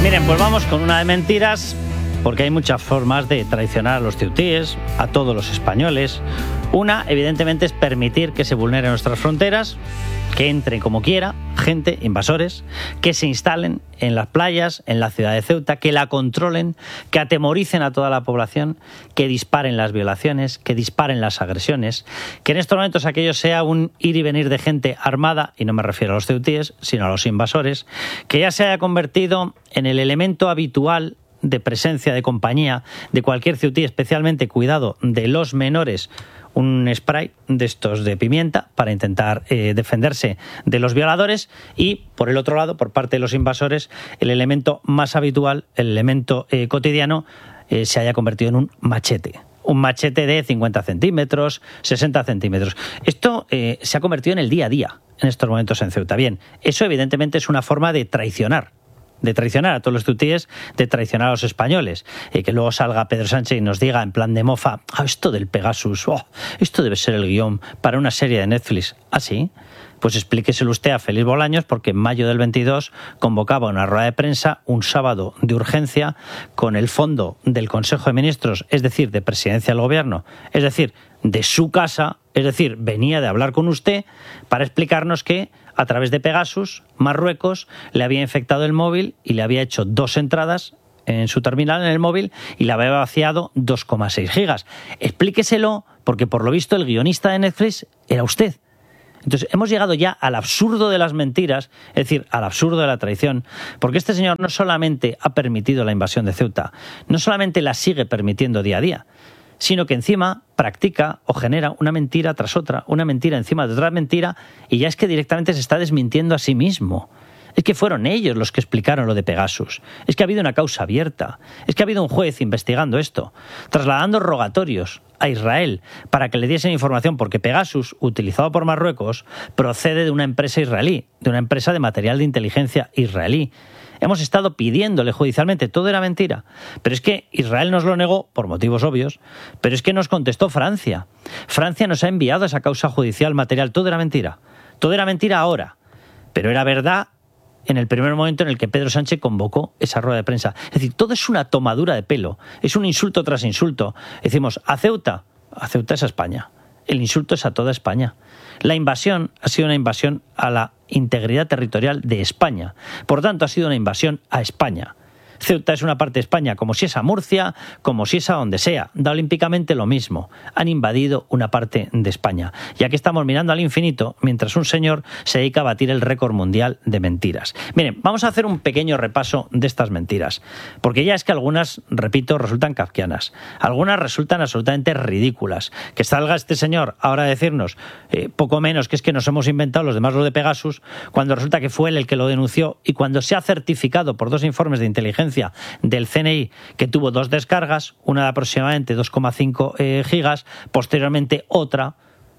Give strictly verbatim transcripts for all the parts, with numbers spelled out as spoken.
Miren, pues vamos con una de mentiras, porque hay muchas formas de traicionar a los ceutíes, a todos los españoles. Una, evidentemente, es permitir que se vulneren nuestras fronteras, que entren como quiera gente, invasores, que se instalen en las playas, en la ciudad de Ceuta, que la controlen, que atemoricen a toda la población, que disparen las violaciones, que disparen las agresiones, que en estos momentos aquello sea un ir y venir de gente armada, y no me refiero a los ceutíes, sino a los invasores, que ya se haya convertido en el elemento habitual de presencia, de compañía de cualquier ceutí, especialmente, cuidado, de los menores, un spray de estos de pimienta para intentar eh, defenderse de los violadores, y por el otro lado, por parte de los invasores, el elemento más habitual, el elemento eh, cotidiano, eh, se haya convertido en un machete. Un machete de cincuenta centímetros, sesenta centímetros. Esto eh, se ha convertido en el día a día en estos momentos en Ceuta. Bien, eso evidentemente es una forma de traicionar. de traicionar a todos los ceutíes, de traicionar a los españoles, y que luego salga Pedro Sánchez y nos diga en plan de mofa, ah, esto del Pegasus, oh, esto debe ser el guión para una serie de Netflix. ¿Ah, sí? Pues explíqueselo usted a Félix Bolaños, porque en mayo del veintidós convocaba una rueda de prensa un sábado de urgencia con el fondo del Consejo de Ministros, es decir, de Presidencia del Gobierno, es decir, de su casa, es decir, venía de hablar con usted para explicarnos que a través de Pegasus, Marruecos le había infectado el móvil y le había hecho dos entradas en su terminal en el móvil y le había vaciado dos coma seis gigas. Explíqueselo, porque por lo visto el guionista de Netflix era usted. Entonces hemos llegado ya al absurdo de las mentiras, es decir, al absurdo de la traición, porque este señor no solamente ha permitido la invasión de Ceuta, no solamente la sigue permitiendo día a día, sino que encima practica o genera una mentira tras otra, una mentira encima de otra mentira, y ya es que directamente se está desmintiendo a sí mismo. Es que fueron ellos los que explicaron lo de Pegasus. Es que ha habido una causa abierta. Es que ha habido un juez investigando esto, trasladando rogatorios a Israel para que le diesen información, porque Pegasus, utilizado por Marruecos, procede de una empresa israelí, de una empresa de material de inteligencia israelí. Hemos estado pidiéndole judicialmente, todo era mentira. Pero es que Israel nos lo negó por motivos obvios, pero es que nos contestó Francia. Francia nos ha enviado esa causa judicial material, todo era mentira. Todo era mentira ahora, pero era verdad en el primer momento en el que Pedro Sánchez convocó esa rueda de prensa. Es decir, todo es una tomadura de pelo, es un insulto tras insulto. Decimos, a Ceuta, a Ceuta es a España. El insulto es a toda España. La invasión ha sido una invasión a la integridad territorial de España. Por tanto, ha sido una invasión a España. Ceuta es una parte de España, como si es a Murcia, como si es a donde sea. Da olímpicamente lo mismo. Han invadido una parte de España. Y aquí estamos mirando al infinito mientras un señor se dedica a batir el récord mundial de mentiras. Miren, vamos a hacer un pequeño repaso de estas mentiras, porque ya es que algunas, repito, resultan kafkianas. Algunas resultan absolutamente ridículas. Que salga este señor ahora a decirnos eh, poco menos que es que nos hemos inventado los demás lo de Pegasus, cuando resulta que fue él el que lo denunció, y cuando se ha certificado por dos informes de inteligencia del C N I que tuvo dos descargas, una de aproximadamente dos coma cinco eh, gigas, posteriormente otra,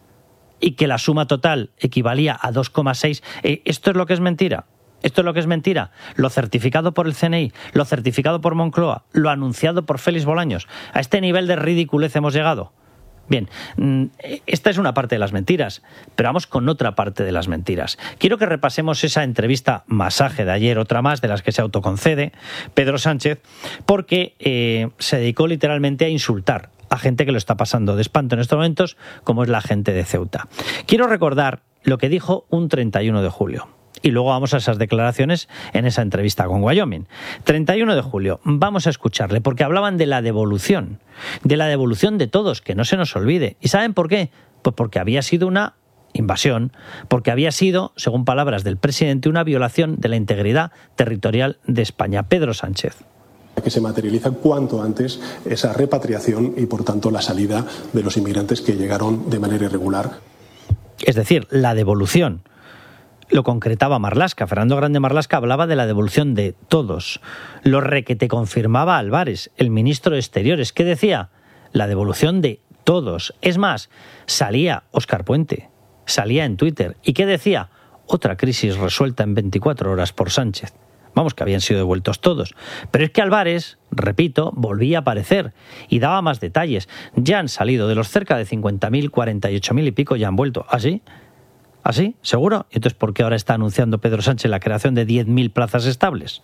y que la suma total equivalía a dos coma seis. Eh, ¿Esto es lo que es mentira? Esto es lo que es mentira. Lo certificado por el C N I, lo certificado por Moncloa, lo anunciado por Félix Bolaños. A este nivel de ridiculez hemos llegado. Bien, esta es una parte de las mentiras, pero vamos con otra parte de las mentiras. Quiero que repasemos esa entrevista masaje de ayer, otra más de las que se autoconcede Pedro Sánchez, porque eh, se dedicó literalmente a insultar a gente que lo está pasando de espanto en estos momentos, como es la gente de Ceuta. Quiero recordar lo que dijo un treinta y uno de julio. Y luego vamos a esas declaraciones en esa entrevista con Wyoming. treinta y uno de julio, vamos a escucharle, porque hablaban de la devolución, de la devolución de todos, que no se nos olvide. ¿Y saben por qué? Pues porque había sido una invasión, porque había sido, según palabras del presidente, una violación de la integridad territorial de España. Pedro Sánchez. Que se materializa cuanto antes esa repatriación y, por tanto, la salida de los inmigrantes que llegaron de manera irregular. Es decir, la devolución. Lo concretaba Marlaska. Fernando Grande Marlaska hablaba de la devolución de todos. Lo requete confirmaba Álvarez, el ministro de Exteriores. ¿Qué decía? La devolución de todos. Es más, salía Óscar Puente, salía en Twitter. ¿Y qué decía? Otra crisis resuelta en veinticuatro horas por Sánchez. Vamos, que habían sido devueltos todos. Pero es que Álvarez, repito, volvía a aparecer y daba más detalles. Ya han salido de los cerca de cincuenta mil, cuarenta y ocho mil y pico, ya han vuelto. ¿Ah, sí? ¿Así? ¿Seguro? ¿Y entonces por qué ahora está anunciando Pedro Sánchez la creación de diez mil plazas estables?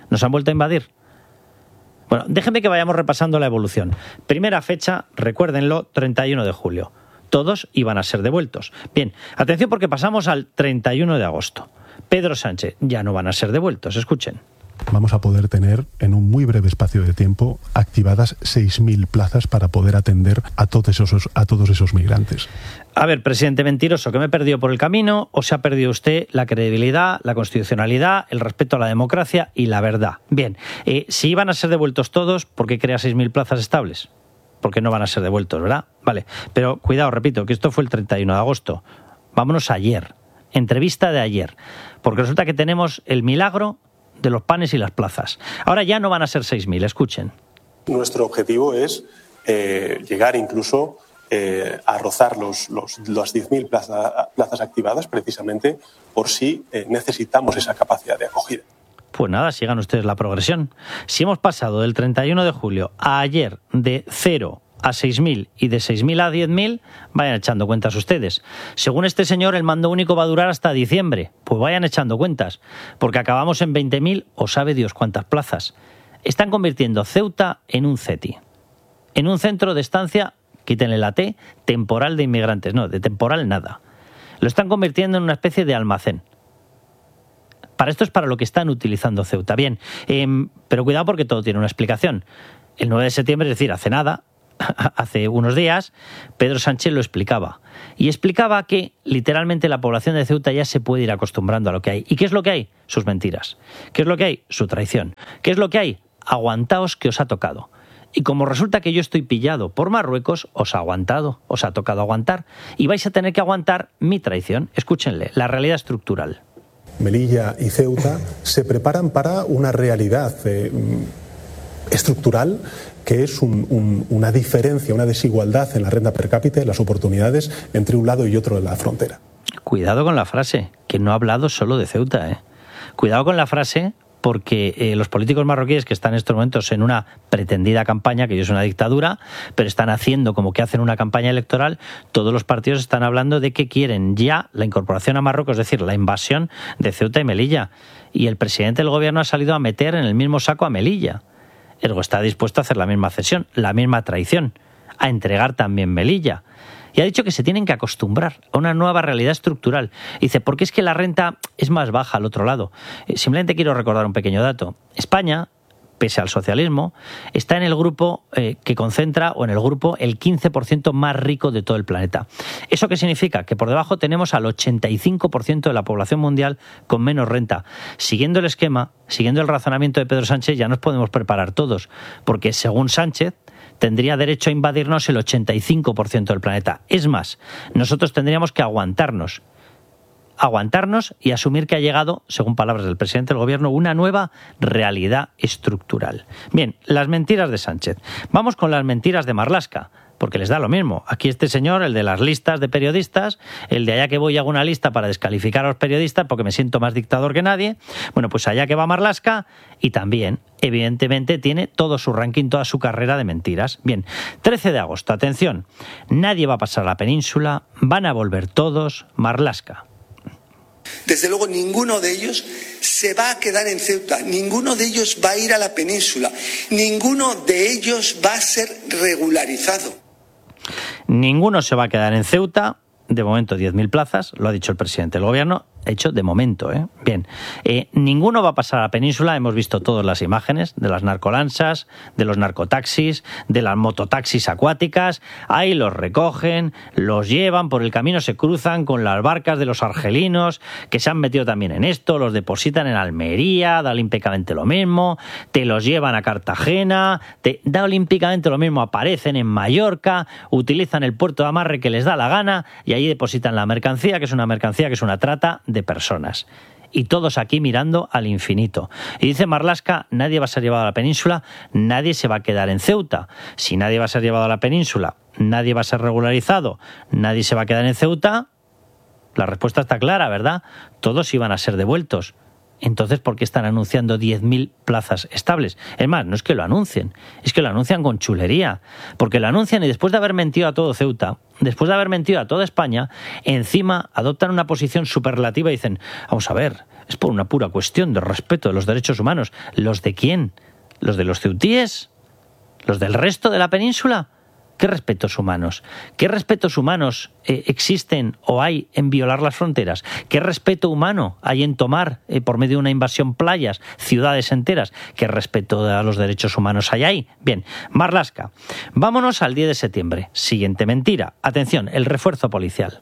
¿Nos han vuelto a invadir? Bueno, déjenme que vayamos repasando la evolución. Primera fecha, recuérdenlo, treinta y uno de julio. Todos iban a ser devueltos. Bien, atención porque pasamos al treinta y uno de agosto. Pedro Sánchez, ya no van a ser devueltos, escuchen. Vamos a poder tener en un muy breve espacio de tiempo activadas seis mil plazas para poder atender a todos esos, a todos esos migrantes. A ver, presidente mentiroso, ¿que me he perdido por el camino o se ha perdido usted la credibilidad, la constitucionalidad, el respeto a la democracia y la verdad? Bien, eh, si iban a ser devueltos todos, ¿por qué crea seis mil plazas estables? Porque no van a ser devueltos, ¿verdad? Vale, pero cuidado, repito, que esto fue el treinta y uno de agosto. Vámonos a ayer, entrevista de ayer, porque resulta que tenemos el milagro de los panes y las plazas. Ahora ya no van a ser seis mil, escuchen. Nuestro objetivo es eh, llegar incluso eh, a rozar los, los, las diez mil plaza, plazas activadas, precisamente por si eh, necesitamos esa capacidad de acogida. Pues nada, sigan ustedes la progresión. Si hemos pasado del treinta y uno de julio a ayer de cero a seis mil y de seis mil a diez mil, vayan echando cuentas ustedes. Según este señor, el mando único va a durar hasta diciembre. Pues vayan echando cuentas, porque acabamos en veinte mil o sabe Dios cuántas plazas. Están convirtiendo Ceuta en un CETI, en un centro de estancia, quítenle la T, temporal de inmigrantes. No, de temporal nada. Lo están convirtiendo en una especie de almacén. Para esto es para lo que están utilizando Ceuta. Bien, eh, pero cuidado porque todo tiene una explicación. El nueve de septiembre, es decir, hace nada, hace unos días, Pedro Sánchez lo explicaba. Y explicaba que literalmente la población de Ceuta ya se puede ir acostumbrando a lo que hay. ¿Y qué es lo que hay? Sus mentiras. ¿Qué es lo que hay? Su traición. ¿Qué es lo que hay? Aguantaos que os ha tocado. Y como resulta que yo estoy pillado por Marruecos, os ha aguantado, os ha tocado aguantar. Y vais a tener que aguantar mi traición. Escúchenle, la realidad estructural. Melilla y Ceuta se preparan para una realidad eh, estructural que es un, un, una diferencia, una desigualdad en la renta per cápita y las oportunidades entre un lado y otro de la frontera. Cuidado con la frase, que no ha hablado solo de Ceuta, ¿eh? Cuidado con la frase, porque eh, los políticos marroquíes que están en estos momentos en una pretendida campaña, que es una dictadura, pero están haciendo como que hacen una campaña electoral, todos los partidos están hablando de que quieren ya la incorporación a Marruecos, es decir, la invasión de Ceuta y Melilla. Y el presidente del gobierno ha salido a meter en el mismo saco a Melilla. Ergo está dispuesto a hacer la misma cesión, la misma traición, a entregar también Melilla. Y ha dicho que se tienen que acostumbrar a una nueva realidad estructural. Y dice, ¿por qué es que la renta es más baja al otro lado? Eh, simplemente quiero recordar un pequeño dato. España, pese al socialismo, está en el grupo eh, que concentra, o en el grupo, el quince por ciento más rico de todo el planeta. ¿Eso qué significa? Que por debajo tenemos al ochenta y cinco por ciento de la población mundial con menos renta. Siguiendo el esquema, siguiendo el razonamiento de Pedro Sánchez, ya nos podemos preparar todos, porque según Sánchez, tendría derecho a invadirnos el ochenta y cinco por ciento del planeta. Es más, nosotros tendríamos que aguantarnos. Aguantarnos y asumir que ha llegado, según palabras del presidente del gobierno, una nueva realidad estructural. Bien, las mentiras de Sánchez. Vamos con las mentiras de Marlaska, porque les da lo mismo. Aquí este señor, el de las listas de periodistas, el de allá que voy hago una lista para descalificar a los periodistas porque me siento más dictador que nadie. Bueno, pues allá que va Marlaska y también, evidentemente, tiene todo su ranking, toda su carrera de mentiras. Bien, trece de agosto, atención, nadie va a pasar a la península, van a volver todos, Marlaska. Desde luego ninguno de ellos se va a quedar en Ceuta, ninguno de ellos va a ir a la península, ninguno de ellos va a ser regularizado. Ninguno se va a quedar en Ceuta, de momento diez mil plazas, lo ha dicho el presidente del gobierno, hecho de momento, ¿eh? Bien, eh, ninguno va a pasar a la península, hemos visto todas las imágenes de las narcolanchas, de los narcotaxis, de las mototaxis acuáticas, ahí los recogen, los llevan, por el camino se cruzan con las barcas de los argelinos, que se han metido también en esto, los depositan en Almería, da olímpicamente lo mismo, te los llevan a Cartagena, te da olímpicamente lo mismo, aparecen en Mallorca, utilizan el puerto de amarre que les da la gana, y ahí depositan la mercancía, que es una mercancía, que es una trata de personas. Y todos aquí mirando al infinito. Y dice Marlaska, nadie va a ser llevado a la península, nadie se va a quedar en Ceuta. Si nadie va a ser llevado a la península, nadie va a ser regularizado, nadie se va a quedar en Ceuta, la respuesta está clara, ¿verdad? Todos iban a ser devueltos. Entonces, ¿por qué están anunciando diez mil plazas estables? Es más, no es que lo anuncien, es que lo anuncian con chulería. Porque lo anuncian y después de haber mentido a todo Ceuta, después de haber mentido a toda España, encima adoptan una posición superlativa y dicen, vamos a ver, es por una pura cuestión de respeto de los derechos humanos. ¿Los de quién? ¿Los de los ceutíes? ¿Los del resto de la península? ¿Qué respetos humanos? ¿Qué respetos humanos eh, existen o hay en violar las fronteras? ¿Qué respeto humano hay en tomar eh, por medio de una invasión playas, ciudades enteras? ¿Qué respeto a los derechos humanos hay ahí? Bien, Marlaska. Vámonos al diez de septiembre. Siguiente mentira. Atención, el refuerzo policial.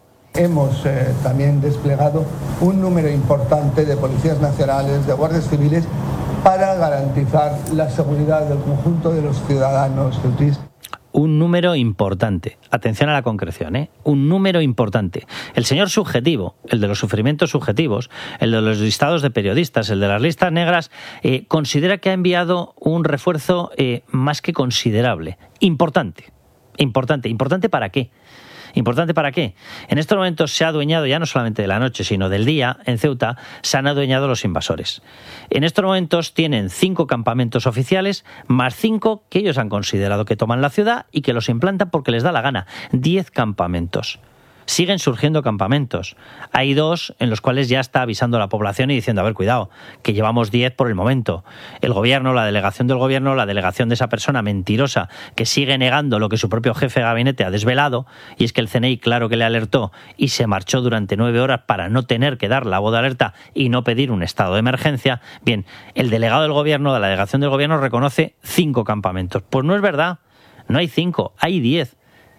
Hemos eh, también desplegado un número importante de policías nacionales, de guardias civiles, para garantizar la seguridad del conjunto de los ciudadanos ceutíes. Un número importante. Atención a la concreción, ¿eh? Un número importante. El señor subjetivo, el de los sufrimientos subjetivos, el de los listados de periodistas, el de las listas negras, eh, considera que ha enviado un refuerzo eh, más que considerable. Importante. Importante. ¿Importante para qué? ¿Importante para qué? En estos momentos se ha adueñado ya no solamente de la noche, sino del día, en Ceuta, se han adueñado los invasores. En estos momentos tienen cinco campamentos oficiales, más cinco que ellos han considerado que toman la ciudad y que los implantan porque les da la gana. Diez campamentos. Siguen surgiendo campamentos. Hay dos en los cuales ya está avisando a la población y diciendo, a ver, cuidado, que llevamos diez por el momento. El gobierno, la delegación del gobierno, la delegación de esa persona mentirosa que sigue negando lo que su propio jefe de gabinete ha desvelado, y es que el C N I claro que le alertó y se marchó durante nueve horas para no tener que dar la voz de alerta y no pedir un estado de emergencia. Bien, el delegado del gobierno, de la delegación del gobierno, reconoce cinco campamentos. Pues no es verdad, no hay cinco, hay diez.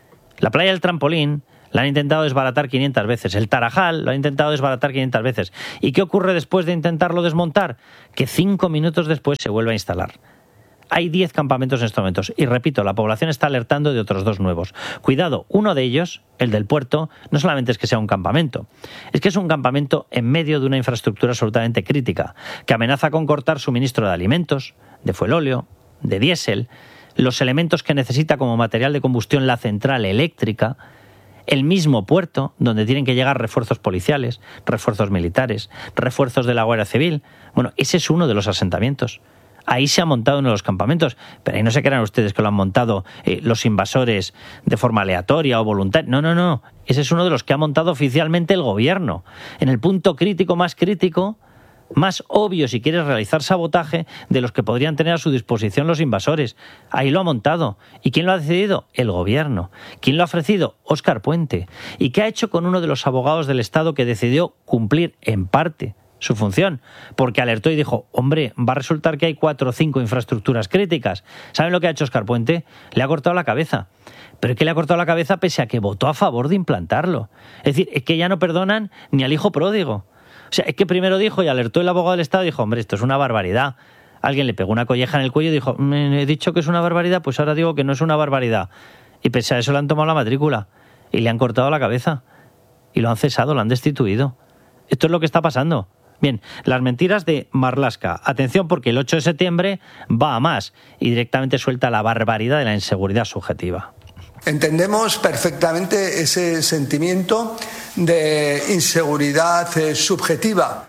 La playa del Trampolín la han intentado desbaratar quinientas veces. El Tarajal lo han intentado desbaratar quinientas veces. ¿Y qué ocurre después de intentarlo desmontar? Que cinco minutos después se vuelve a instalar. Hay diez campamentos en estos momentos. Y repito, la población está alertando de otros dos nuevos. Cuidado, uno de ellos, el del puerto, no solamente es que sea un campamento, es que es un campamento en medio de una infraestructura absolutamente crítica, que amenaza con cortar suministro de alimentos, de fuelóleo, de diésel, los elementos que necesita como material de combustión la central eléctrica, el mismo puerto donde tienen que llegar refuerzos policiales, refuerzos militares, refuerzos de la Guardia Civil. Bueno, ese es uno de los asentamientos. Ahí se ha montado uno de los campamentos, pero ahí no se crean ustedes que lo han montado eh, los invasores de forma aleatoria o voluntaria. No, no, no. Ese es uno de los que ha montado oficialmente el gobierno. En el punto crítico más crítico, más obvio si quieres realizar sabotaje de los que podrían tener a su disposición los invasores. Ahí lo ha montado. ¿Y quién lo ha decidido? El gobierno. ¿Quién lo ha ofrecido? Óscar Puente. ¿Y qué ha hecho con uno de los abogados del Estado que decidió cumplir en parte su función? Porque alertó y dijo, hombre, va a resultar que hay cuatro o cinco infraestructuras críticas. ¿Saben lo que ha hecho Óscar Puente? Le ha cortado la cabeza. Pero es que le ha cortado la cabeza pese a que votó a favor de implantarlo. Es decir, es que ya no perdonan ni al hijo pródigo. O sea, es que primero dijo y alertó el abogado del Estado y dijo, hombre, esto es una barbaridad. Alguien le pegó una colleja en el cuello y dijo, me he dicho que es una barbaridad, pues ahora digo que no es una barbaridad. Y pese a eso le han tomado la matrícula y le han cortado la cabeza. Y lo han cesado, lo han destituido. Esto es lo que está pasando. Bien, las mentiras de Marlaska. Atención porque el ocho de septiembre va a más y directamente suelta la barbaridad de la inseguridad subjetiva. Entendemos perfectamente ese sentimiento de inseguridad eh, subjetiva.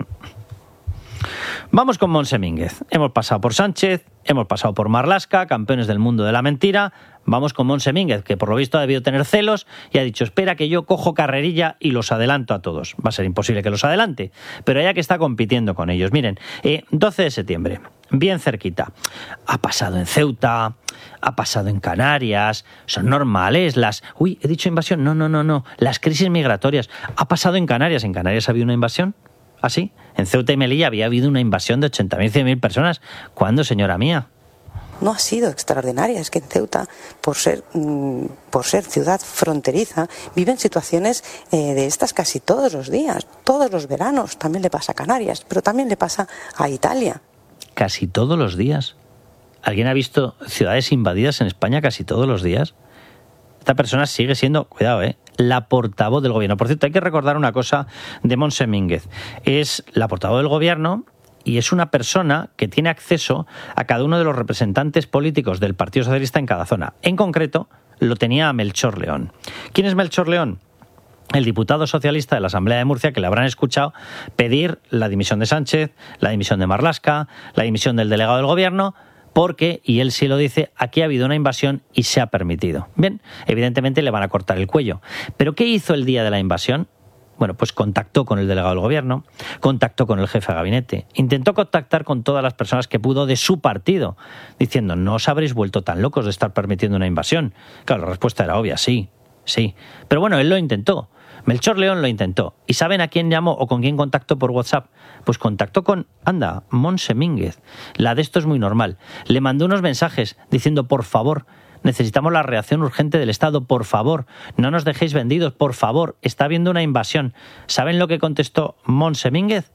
Vamos con Montse Mínguez. Hemos pasado por Sánchez, hemos pasado por Marlaska, campeones del mundo de la mentira. Vamos con Montse Mínguez, que por lo visto ha debido tener celos y ha dicho, espera que yo cojo carrerilla y los adelanto a todos. Va a ser imposible que los adelante, pero ella que está compitiendo con ellos. Miren, eh, doce de septiembre, bien cerquita. Ha pasado en Ceuta, ha pasado en Canarias, son normales las... Uy, he dicho invasión, no, no, no, no, las crisis migratorias. Ha pasado en Canarias, ¿en Canarias ha habido una invasión? ¿Ah, sí? En Ceuta y Melilla había habido una invasión de ochenta mil, cien mil personas. ¿Cuándo, señora mía? No ha sido extraordinaria, es que en Ceuta, por ser, por ser ciudad fronteriza, viven situaciones eh, de estas casi todos los días, todos los veranos. También le pasa a Canarias, pero también le pasa a Italia. ¿Casi todos los días? ¿Alguien ha visto ciudades invadidas en España casi todos los días? Esta persona sigue siendo, cuidado, eh, la portavoz del gobierno. Por cierto, hay que recordar una cosa de Montse Mínguez. Es la portavoz del gobierno y es una persona que tiene acceso a cada uno de los representantes políticos del Partido Socialista en cada zona. En concreto, lo tenía Melchor León. ¿Quién es Melchor León? El diputado socialista de la Asamblea de Murcia, que le habrán escuchado pedir la dimisión de Sánchez, la dimisión de Marlaska, la dimisión del delegado del gobierno, porque, y él sí lo dice, aquí ha habido una invasión y se ha permitido. Bien, evidentemente le van a cortar el cuello. ¿Pero qué hizo el día de la invasión? Bueno, pues contactó con el delegado del gobierno, contactó con el jefe de gabinete, intentó contactar con todas las personas que pudo de su partido, diciendo, no os habréis vuelto tan locos de estar permitiendo una invasión. Claro, la respuesta era obvia, sí, sí. Pero bueno, él lo intentó. Melchor León lo intentó. ¿Y saben a quién llamó o con quién contactó por WhatsApp? Pues contactó con, anda, Montse Mínguez. La de esto es muy normal. Le mandó unos mensajes diciendo, por favor, necesitamos la reacción urgente del Estado, por favor, no nos dejéis vendidos, por favor, está habiendo una invasión. ¿Saben lo que contestó Montse Mínguez?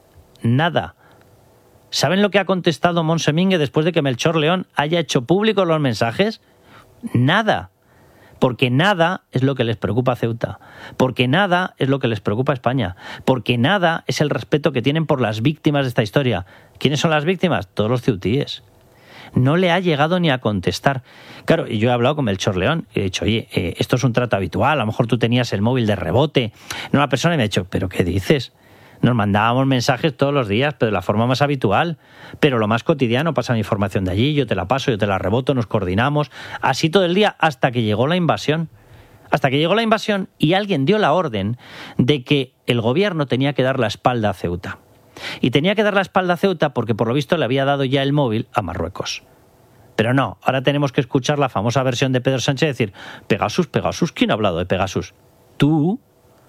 Nada. ¿Saben lo que ha contestado Montse Mínguez después de que Melchor León haya hecho públicos los mensajes? Nada. Porque nada es lo que les preocupa a Ceuta, porque nada es lo que les preocupa a España, porque nada es el respeto que tienen por las víctimas de esta historia. ¿Quiénes son las víctimas? Todos los ceutíes. No le ha llegado ni a contestar. Claro, y yo he hablado con Melchor León y he dicho, oye, eh, esto es un trato habitual, a lo mejor tú tenías el móvil de rebote. No, la persona me ha dicho, ¿pero qué dices? Nos mandábamos mensajes todos los días, pero de la forma más habitual. Pero lo más cotidiano, pasa mi información de allí, yo te la paso, yo te la reboto, nos coordinamos. Así todo el día hasta que llegó la invasión. Hasta que llegó la invasión y alguien dio la orden de que el gobierno tenía que dar la espalda a Ceuta. Y tenía que dar la espalda a Ceuta porque por lo visto le había dado ya el móvil a Marruecos. Pero no, ahora tenemos que escuchar la famosa versión de Pedro Sánchez decir, Pegasus, Pegasus, ¿quién ha hablado de Pegasus? Tú,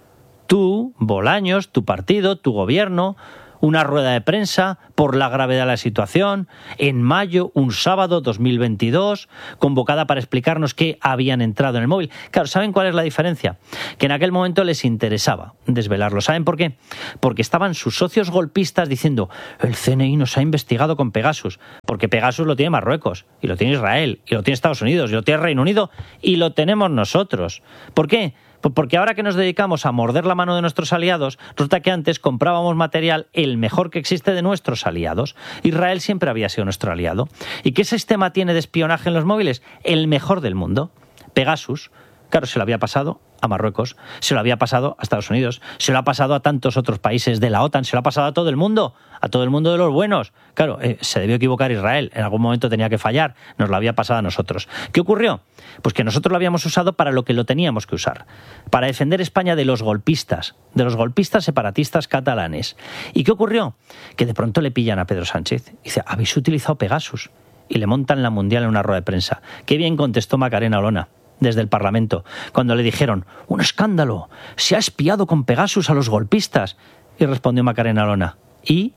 tú, Bolaños, tu partido, tu gobierno, una rueda de prensa por la gravedad de la situación, en mayo, un sábado dos mil veintidós, convocada para explicarnos qué habían entrado en el móvil. Claro, ¿saben cuál es la diferencia? Que en aquel momento les interesaba desvelarlo. ¿Saben por qué? Porque estaban sus socios golpistas diciendo, el C N I nos ha investigado con Pegasus, porque Pegasus lo tiene Marruecos, y lo tiene Israel, y lo tiene Estados Unidos, y lo tiene Reino Unido, y lo tenemos nosotros. ¿Por qué? Pues porque ahora que nos dedicamos a morder la mano de nuestros aliados, resulta que antes comprábamos material el mejor que existe de nuestros aliados. Israel siempre había sido nuestro aliado. ¿Y qué sistema tiene de espionaje en los móviles? El mejor del mundo. Pegasus. Claro, se lo había pasado a Marruecos, se lo había pasado a Estados Unidos, se lo ha pasado a tantos otros países de la OTAN, se lo ha pasado a todo el mundo, a todo el mundo de los buenos. Claro, eh, se debió equivocar Israel, en algún momento tenía que fallar, nos lo había pasado a nosotros. ¿Qué ocurrió? Pues que nosotros lo habíamos usado para lo que lo teníamos que usar, para defender España de los golpistas, de los golpistas separatistas catalanes. ¿Y qué ocurrió? Que de pronto le pillan a Pedro Sánchez y dice, habéis utilizado Pegasus, y le montan la mundial en una rueda de prensa. Qué bien contestó Macarena Olona desde el Parlamento, cuando le dijeron, un escándalo, se ha espiado con Pegasus a los golpistas. Y respondió Macarena Olona, ¿y?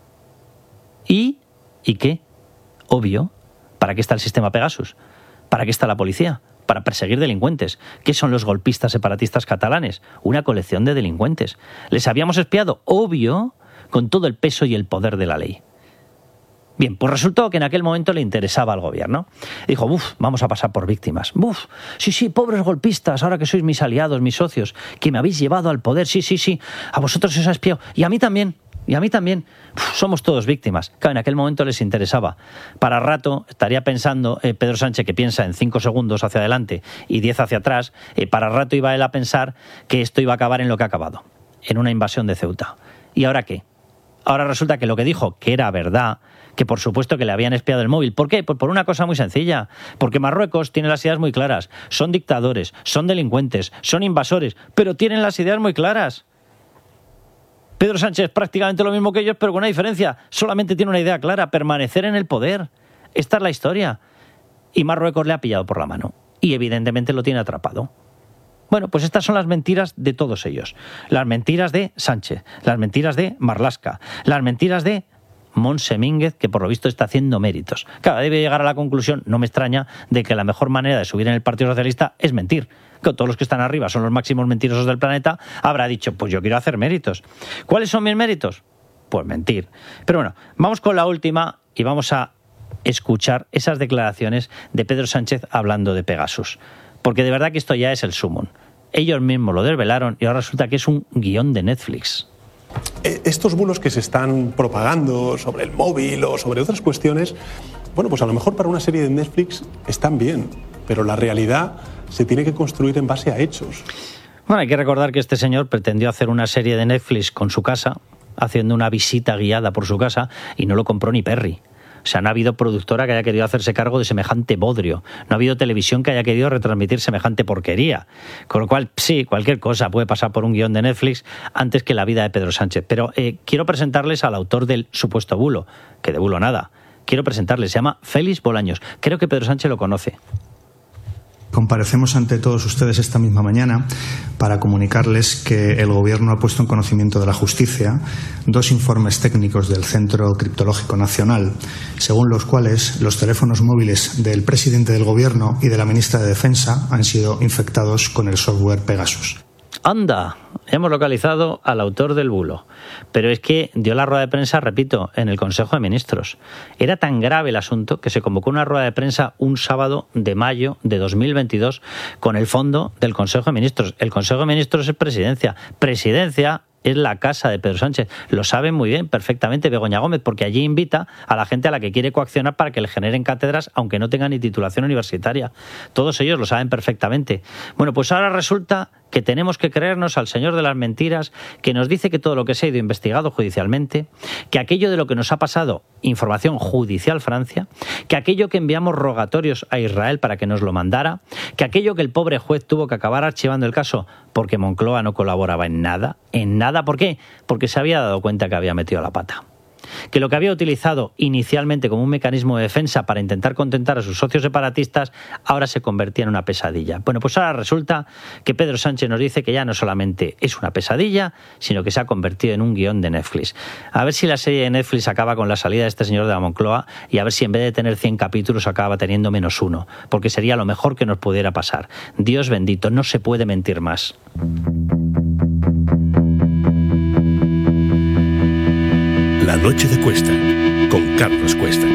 ¿Y? ¿Y qué? Obvio, ¿para qué está el sistema Pegasus? ¿Para qué está la policía? Para perseguir delincuentes. ¿Qué son los golpistas separatistas catalanes? Una colección de delincuentes. ¿Les habíamos espiado? Obvio, con todo el peso y el poder de la ley. Bien, pues resultó que en aquel momento le interesaba al gobierno. Dijo, uff, vamos a pasar por víctimas. Uf, sí, sí, pobres golpistas, ahora que sois mis aliados, mis socios, que me habéis llevado al poder, sí, sí, sí, a vosotros se os ha espiado, y a mí también, y a mí también. Uf, somos todos víctimas. Claro, en aquel momento les interesaba. Para rato estaría pensando eh, Pedro Sánchez, que piensa en cinco segundos hacia adelante y diez hacia atrás, eh, para rato iba él a pensar que esto iba a acabar en lo que ha acabado, en una invasión de Ceuta. ¿Y ahora qué? Ahora resulta que lo que dijo, que era verdad, que por supuesto que le habían espiado el móvil. ¿Por qué? Pues por una cosa muy sencilla. Porque Marruecos tiene las ideas muy claras. Son dictadores, son delincuentes, son invasores, pero tienen las ideas muy claras. Pedro Sánchez prácticamente lo mismo que ellos, pero con una diferencia. Solamente tiene una idea clara, permanecer en el poder. Esta es la historia. Y Marruecos le ha pillado por la mano. Y evidentemente lo tiene atrapado. Bueno, pues estas son las mentiras de todos ellos. Las mentiras de Sánchez, las mentiras de Marlaska, las mentiras de Montse Mínguez, que por lo visto está haciendo méritos. Claro, debe llegar a la conclusión, no me extraña, de que la mejor manera de subir en el Partido Socialista es mentir. Que todos los que están arriba son los máximos mentirosos del planeta, habrá dicho, pues yo quiero hacer méritos. ¿Cuáles son mis méritos? Pues mentir. Pero bueno, vamos con la última y vamos a escuchar esas declaraciones de Pedro Sánchez hablando de Pegasus. Porque de verdad que esto ya es el sumum. Ellos mismos lo desvelaron y ahora resulta que es un guión de Netflix. Estos bulos que se están propagando sobre el móvil o sobre otras cuestiones, bueno, pues a lo mejor para una serie de Netflix están bien, pero la realidad se tiene que construir en base a hechos. Bueno, hay que recordar que este señor pretendió hacer una serie de Netflix con su casa, haciendo una visita guiada por su casa, y no lo compró ni Perry. O O sea, no ha habido productora que haya querido hacerse cargo de semejante bodrio. No ha habido televisión que haya querido retransmitir semejante porquería. Con lo cual, sí, cualquier cosa puede pasar por un guión de Netflix antes que la vida de Pedro Sánchez. Pero eh, quiero presentarles al autor del supuesto bulo, que de bulo nada. Quiero presentarles, se llama Félix Bolaños. Creo que Pedro Sánchez lo conoce. Comparecemos ante todos ustedes esta misma mañana para comunicarles que el Gobierno ha puesto en conocimiento de la Justicia dos informes técnicos del Centro Criptológico Nacional, según los cuales los teléfonos móviles del presidente del Gobierno y de la ministra de Defensa han sido infectados con el software Pegasus. ¡Anda! Hemos localizado al autor del bulo. Pero es que dio la rueda de prensa, repito, en el Consejo de Ministros. Era tan grave el asunto que se convocó una rueda de prensa un sábado de mayo de dos mil veintidós con el fondo del Consejo de Ministros. El Consejo de Ministros es presidencia. Presidencia es la casa de Pedro Sánchez. Lo sabe muy bien, perfectamente Begoña Gómez, porque allí invita a la gente a la que quiere coaccionar para que le generen cátedras, aunque no tenga ni titulación universitaria. Todos ellos lo saben perfectamente. Bueno, pues ahora resulta que tenemos que creernos al señor de las mentiras, que nos dice que todo lo que se ha ido investigado judicialmente, que aquello de lo que nos ha pasado, información judicial Francia, que aquello que enviamos rogatorios a Israel para que nos lo mandara, que aquello que el pobre juez tuvo que acabar archivando el caso porque Moncloa no colaboraba en nada, en nada. ¿Por qué? Porque se había dado cuenta que había metido la pata. Que lo que había utilizado inicialmente como un mecanismo de defensa para intentar contentar a sus socios separatistas ahora se convertía en una pesadilla. Bueno, pues ahora resulta que Pedro Sánchez nos dice que ya no solamente es una pesadilla, sino que se ha convertido en un guión de Netflix. A ver si la serie de Netflix acaba con la salida de este señor de la Moncloa y a ver si en vez de tener cien capítulos acaba teniendo menos uno, porque sería lo mejor que nos pudiera pasar. Dios bendito, no se puede mentir más. La noche de Cuesta, con Carlos Cuesta.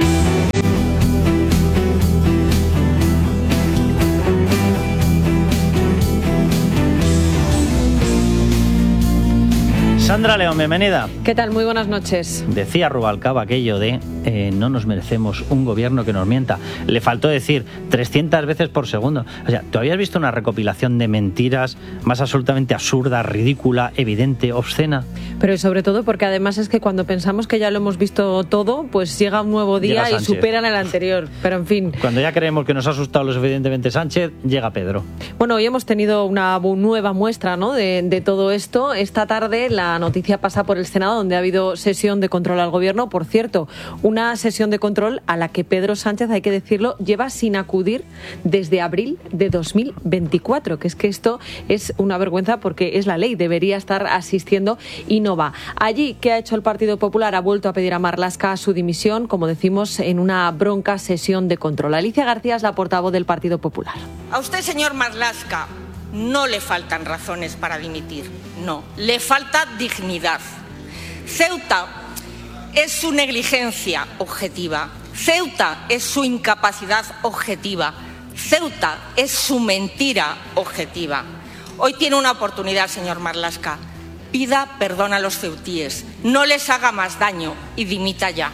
Sandra León, bienvenida. ¿Qué tal? Muy buenas noches. Decía Rubalcaba aquello de eh, no nos merecemos un gobierno que nos mienta. Le faltó decir trescientas veces por segundo. O sea, ¿tú habías visto una recopilación de mentiras más absolutamente absurda, ridícula, evidente, obscena? Pero sobre todo porque además es que cuando pensamos que ya lo hemos visto todo, pues llega un nuevo día y superan el anterior. Pero en fin. Cuando ya creemos que nos ha asustado lo suficientemente Sánchez, llega Pedro. Bueno, hoy hemos tenido una nueva muestra, ¿no?, de, de todo esto. Esta tarde la noticia pasa por el Senado, donde ha habido sesión de control al Gobierno. Por cierto, una sesión de control a la que Pedro Sánchez, hay que decirlo, lleva sin acudir desde abril de dos mil veinticuatro, que es que esto es una vergüenza porque es la ley, debería estar asistiendo y no va. Allí, ¿qué ha hecho el Partido Popular? Ha vuelto a pedir a Marlaska su dimisión, como decimos, en una bronca sesión de control. Alicia García es la portavoz del Partido Popular. A usted, señor Marlaska, no le faltan razones para dimitir, no, le falta dignidad. Ceuta es su negligencia objetiva, Ceuta es su incapacidad objetiva, Ceuta es su mentira objetiva. Hoy tiene una oportunidad, señor Marlaska. Pida perdón a los ceutíes, no les haga más daño y dimita ya.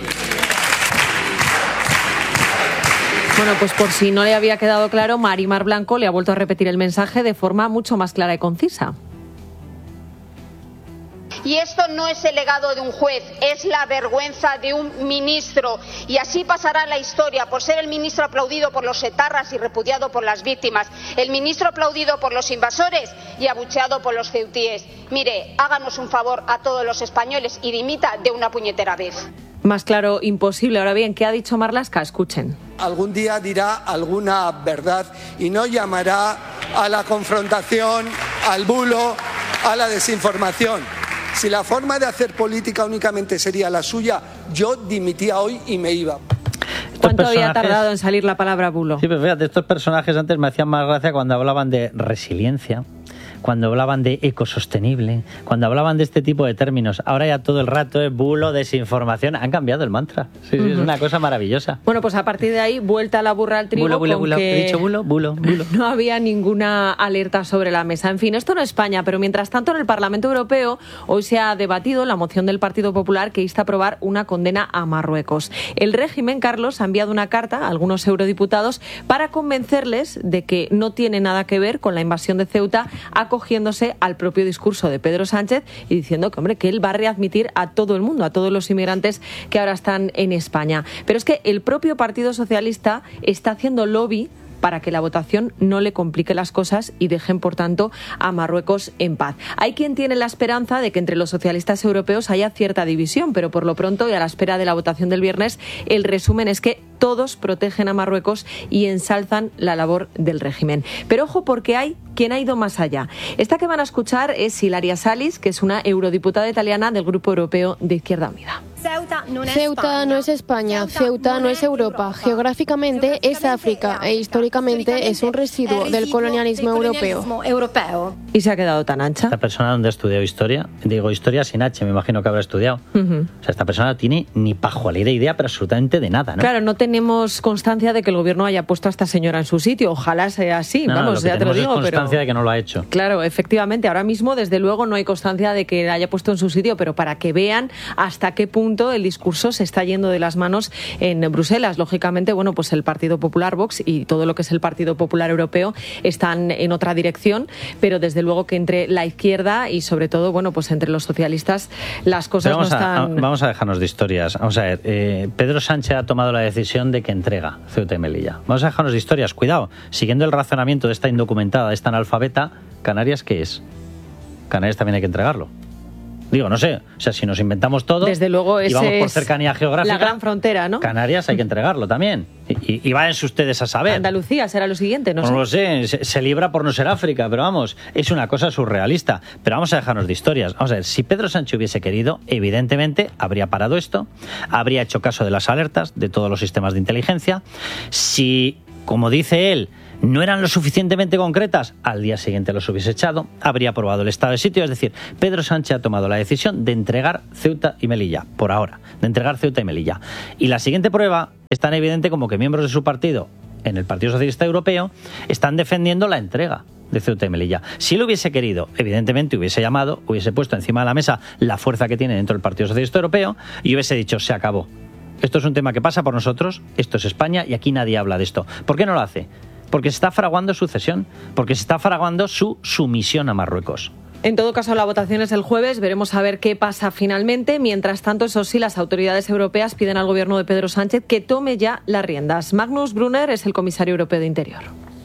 Bueno, pues por si no le había quedado claro, Mari Mar Blanco le ha vuelto a repetir el mensaje de forma mucho más clara y concisa. Y esto no es el legado de un juez, es la vergüenza de un ministro. Y así pasará la historia por ser el ministro aplaudido por los etarras y repudiado por las víctimas, el ministro aplaudido por los invasores y abucheado por los ceutíes. Mire, háganos un favor a todos los españoles y dimita de una puñetera vez. Más claro, imposible. Ahora bien, ¿qué ha dicho Marlaska? Escuchen. Algún día dirá alguna verdad y no llamará a la confrontación, al bulo, a la desinformación. Si la forma de hacer política únicamente sería la suya, yo dimitía hoy y me iba. ¿Cuánto había tardado en salir la palabra bulo? Sí, pero fíjate, estos personajes antes me hacían más gracia cuando hablaban de resiliencia, cuando hablaban de ecosostenible, cuando hablaban de este tipo de términos. Ahora ya todo el rato es bulo, desinformación. Han cambiado el mantra. Sí, sí, uh-huh. Es una cosa maravillosa. Bueno, pues a partir de ahí, vuelta a la burra al trigo. Bulo, bulo, con bulo. Que He dicho bulo, bulo, bulo. No había ninguna alerta sobre la mesa. En fin, esto no es España, pero mientras tanto en el Parlamento Europeo hoy se ha debatido la moción del Partido Popular que insta a aprobar una condena a Marruecos. El régimen, Carlos, ha enviado una carta a algunos eurodiputados para convencerles de que no tiene nada que ver con la invasión de Ceuta, a acogiéndose al propio discurso de Pedro Sánchez y diciendo que, hombre, que él va a readmitir a todo el mundo, a todos los inmigrantes que ahora están en España. Pero es que el propio Partido Socialista está haciendo lobby para que la votación no le complique las cosas y dejen, por tanto, a Marruecos en paz. Hay quien tiene la esperanza de que entre los socialistas europeos haya cierta división, pero por lo pronto y a la espera de la votación del viernes, el resumen es que todos protegen a Marruecos y ensalzan la labor del régimen. Pero ojo, porque hay quien ha ido más allá. Esta que van a escuchar es Ilaria Salis, que es una eurodiputada italiana del Grupo Europeo de Izquierda Unida. Ceuta no es España, Ceuta no es Europa, geográficamente es África e históricamente es un residuo del colonialismo europeo. Y se ha quedado tan ancha. Esta persona, ¿dónde ha estudiado historia? Digo, historia sin H, me imagino que habrá estudiado. Uh-huh. O sea, esta persona no tiene ni pajolera idea, pero absolutamente de nada, ¿no? Claro, no tenemos constancia de que el gobierno haya puesto a esta señora en su sitio. Ojalá sea así, no, vamos, no, lo que ya te lo digo, es constancia pero... de que no lo ha hecho. Claro, efectivamente, ahora mismo, desde luego, no hay constancia de que la haya puesto en su sitio, pero para que vean hasta qué punto el discurso se está yendo de las manos en Bruselas. Lógicamente, bueno, pues el Partido Popular, Vox y todo lo que es el Partido Popular Europeo están en otra dirección, pero desde luego que entre la izquierda y sobre todo, bueno, pues entre los socialistas las cosas no están... A, vamos a dejarnos de historias. Vamos a ver, eh, Pedro Sánchez ha tomado la decisión de que entrega Ceuta y Melilla. Vamos a dejarnos de historias. Cuidado, siguiendo el razonamiento de esta indocumentada, de esta analfabeta, ¿Canarias qué es? Canarias también hay que entregarlo. Digo, no sé, o sea, si nos inventamos todo desde luego y vamos por cercanía geográfica, la gran frontera, ¿no? Canarias hay que entregarlo también. Y, y, y váyanse ustedes a saber. Andalucía será lo siguiente, no, no sé. No lo sé, se, se libra por no ser África, pero vamos, es una cosa surrealista. Pero vamos a dejarnos de historias. Vamos a ver, si Pedro Sánchez hubiese querido, evidentemente habría parado esto, habría hecho caso de las alertas de todos los sistemas de inteligencia. Si, como dice él, no eran lo suficientemente concretas, al día siguiente los hubiese echado, habría aprobado el estado de sitio, es decir, Pedro Sánchez ha tomado la decisión de entregar Ceuta y Melilla, por ahora, de entregar Ceuta y Melilla. Y la siguiente prueba es tan evidente como que miembros de su partido, en el Partido Socialista Europeo, están defendiendo la entrega de Ceuta y Melilla. Si él hubiese querido, evidentemente hubiese llamado, hubiese puesto encima de la mesa la fuerza que tiene dentro del Partido Socialista Europeo y hubiese dicho, se acabó. Esto es un tema que pasa por nosotros, esto es España y aquí nadie habla de esto. ¿Por qué no lo hace? Porque se está fraguando su cesión, porque se está fraguando su sumisión a Marruecos. En todo caso, la votación es el jueves, veremos a ver qué pasa finalmente. Mientras tanto, eso sí, las autoridades europeas piden al gobierno de Pedro Sánchez que tome ya las riendas. Magnus Brunner es el comisario europeo de Interior.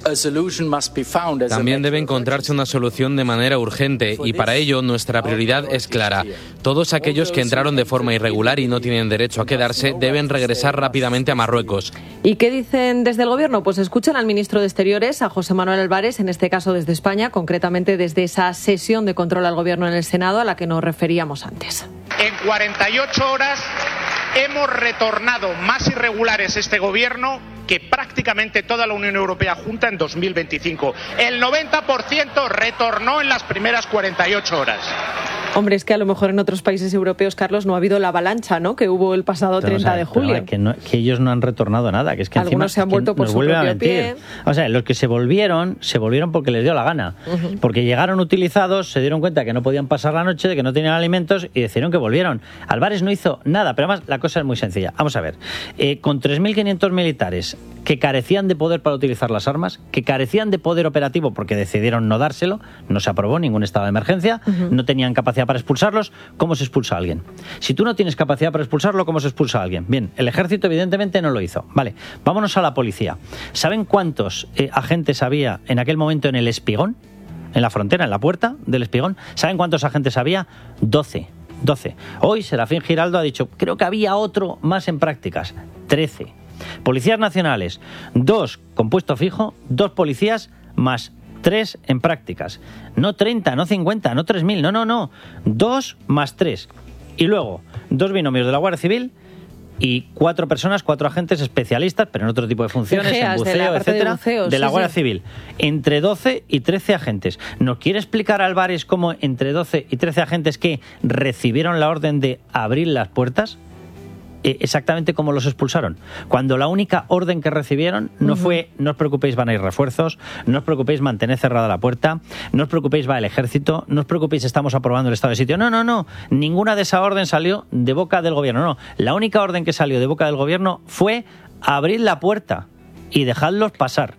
También debe encontrarse una solución de manera urgente y para ello nuestra prioridad es clara. Todos aquellos que entraron de forma irregular y no tienen derecho a quedarse deben regresar rápidamente a Marruecos. ¿Y qué dicen desde el gobierno? Pues escuchan al ministro de Exteriores, a José Manuel Álvarez, en este caso desde España, concretamente desde esa sesión de control al gobierno en el Senado a la que nos referíamos antes. En cuarenta y ocho horas hemos retornado más irregulares este gobierno que prácticamente toda la Unión Europea junta en dos mil veinticinco. El noventa por ciento retornó en las primeras cuarenta y ocho horas. Hombre, es que a lo mejor en otros países europeos, Carlos, no ha habido la avalancha, ¿no?, que hubo el pasado pero, treinta o sea, de julio. Pero, que, no, que ellos no han retornado nada, que es que algunos encima se han vuelto por su propio pie. O sea, los que se volvieron, se volvieron porque les dio la gana. Uh-huh. Porque llegaron utilizados, se dieron cuenta que no podían pasar la noche, de que no tenían alimentos y decidieron que volvieron. Álvarez no hizo nada, pero además la cosa es muy sencilla. Vamos a ver, eh, con tres mil quinientos militares que carecían de poder para utilizar las armas, que carecían de poder operativo porque decidieron no dárselo, no se aprobó ningún estado de emergencia, uh-huh. no tenían capacidad para expulsarlos. ¿Cómo se expulsa a alguien? Si tú no tienes capacidad para expulsarlo, ¿cómo se expulsa a alguien? Bien, el ejército evidentemente no lo hizo. Vale, vámonos a la policía. ¿Saben cuántos eh, agentes había en aquel momento en el Espigón? En la frontera, en la puerta del Espigón. ¿Saben cuántos agentes había? doce. doce. Hoy Serafín Giraldo ha dicho, creo que había otro más en prácticas. trece. Policías nacionales, dos con puesto fijo, dos policías más tres en prácticas. No treinta, no cincuenta, no tres mil, no, no, no. Dos más tres. Y luego, dos binomios de la Guardia Civil y cuatro personas, cuatro agentes especialistas, pero en otro tipo de funciones, en buceo, etcétera, de, buceo, de la sí, Guardia sí. Civil. Entre doce y trece agentes. ¿Nos quiere explicar Álvarez cómo entre doce y trece agentes que recibieron la orden de abrir las puertas? Exactamente como los expulsaron. Cuando la única orden que recibieron no uh-huh. fue no os preocupéis, van a ir refuerzos, no os preocupéis, mantened cerrada la puerta, no os preocupéis, va el ejército, no os preocupéis, estamos aprobando el estado de sitio. No, no, no, ninguna de esa orden salió de boca del gobierno, no. La única orden que salió de boca del gobierno fue abrir la puerta y dejadlos pasar.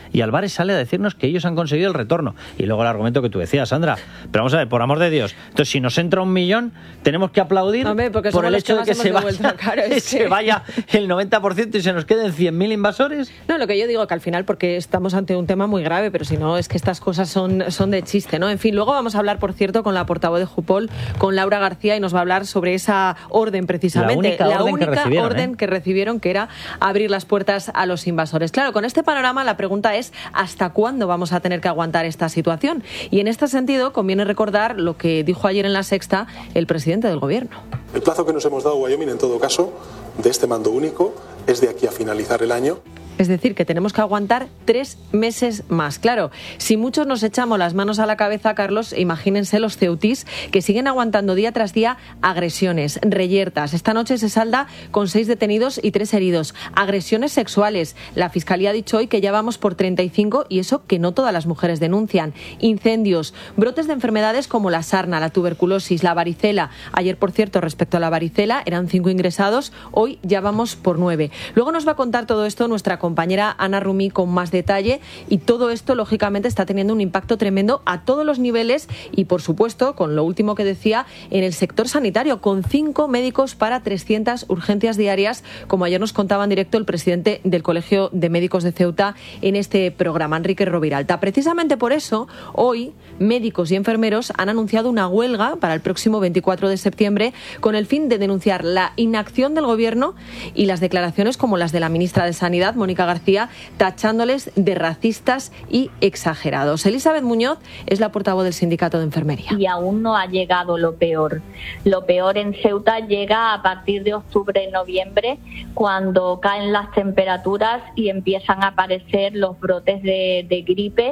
y Álvarez sale a decirnos que ellos han conseguido el retorno. Y luego el argumento que tú decías, Sandra. Pero vamos a ver, por amor de Dios. Entonces, si nos entra un millón, tenemos que aplaudir Hombre, por el hecho de que se vaya, claro, es que se vaya el noventa por ciento y se nos queden cien mil invasores. No, lo que yo digo que al final, porque estamos ante un tema muy grave, pero si no, es que estas cosas son, son de chiste, ¿no? En fin, luego vamos a hablar, por cierto, con la portavoz de Jupol, con Laura García, y nos va a hablar sobre esa orden, precisamente. La única, la orden, única que recibieron, orden ¿eh? que recibieron, que era abrir las puertas a los invasores. Claro, con este panorama la pregunta es ¿hasta cuándo vamos a tener que aguantar esta situación? Y en este sentido conviene recordar lo que dijo ayer en La Sexta el presidente del Gobierno. El plazo que nos hemos dado, Wyoming, en todo caso, de este mando único, es de aquí a finalizar el año. Es decir, que tenemos que aguantar tres meses más. Claro, si muchos nos echamos las manos a la cabeza, Carlos, imagínense los ceutís que siguen aguantando día tras día agresiones, reyertas. Esta noche se salda con seis detenidos y tres heridos. Agresiones sexuales. La Fiscalía ha dicho hoy que ya vamos por treinta y cinco, y eso que no todas las mujeres denuncian. Incendios, brotes de enfermedades como la sarna, la tuberculosis, la varicela. Ayer, por cierto, respecto a la varicela, eran cinco ingresados, hoy ya vamos por nueve. Luego nos va a contar todo esto nuestra compañera compañera Ana Rumí con más detalle, y todo esto lógicamente está teniendo un impacto tremendo a todos los niveles y, por supuesto, con lo último que decía, en el sector sanitario, con cinco médicos para trescientas urgencias diarias, como ayer nos contaba en directo el presidente del Colegio de Médicos de Ceuta en este programa, Enrique Roviralta. Precisamente por eso, hoy, médicos y enfermeros han anunciado una huelga para el próximo veinticuatro de septiembre con el fin de denunciar la inacción del Gobierno y las declaraciones como las de la ministra de Sanidad, Mónica García, tachándoles de racistas y exagerados. Elizabeth Muñoz es la portavoz del Sindicato de Enfermería. Y aún no ha llegado lo peor. Lo peor en Ceuta llega a partir de octubre, noviembre, cuando caen las temperaturas y empiezan a aparecer los brotes de, de gripe.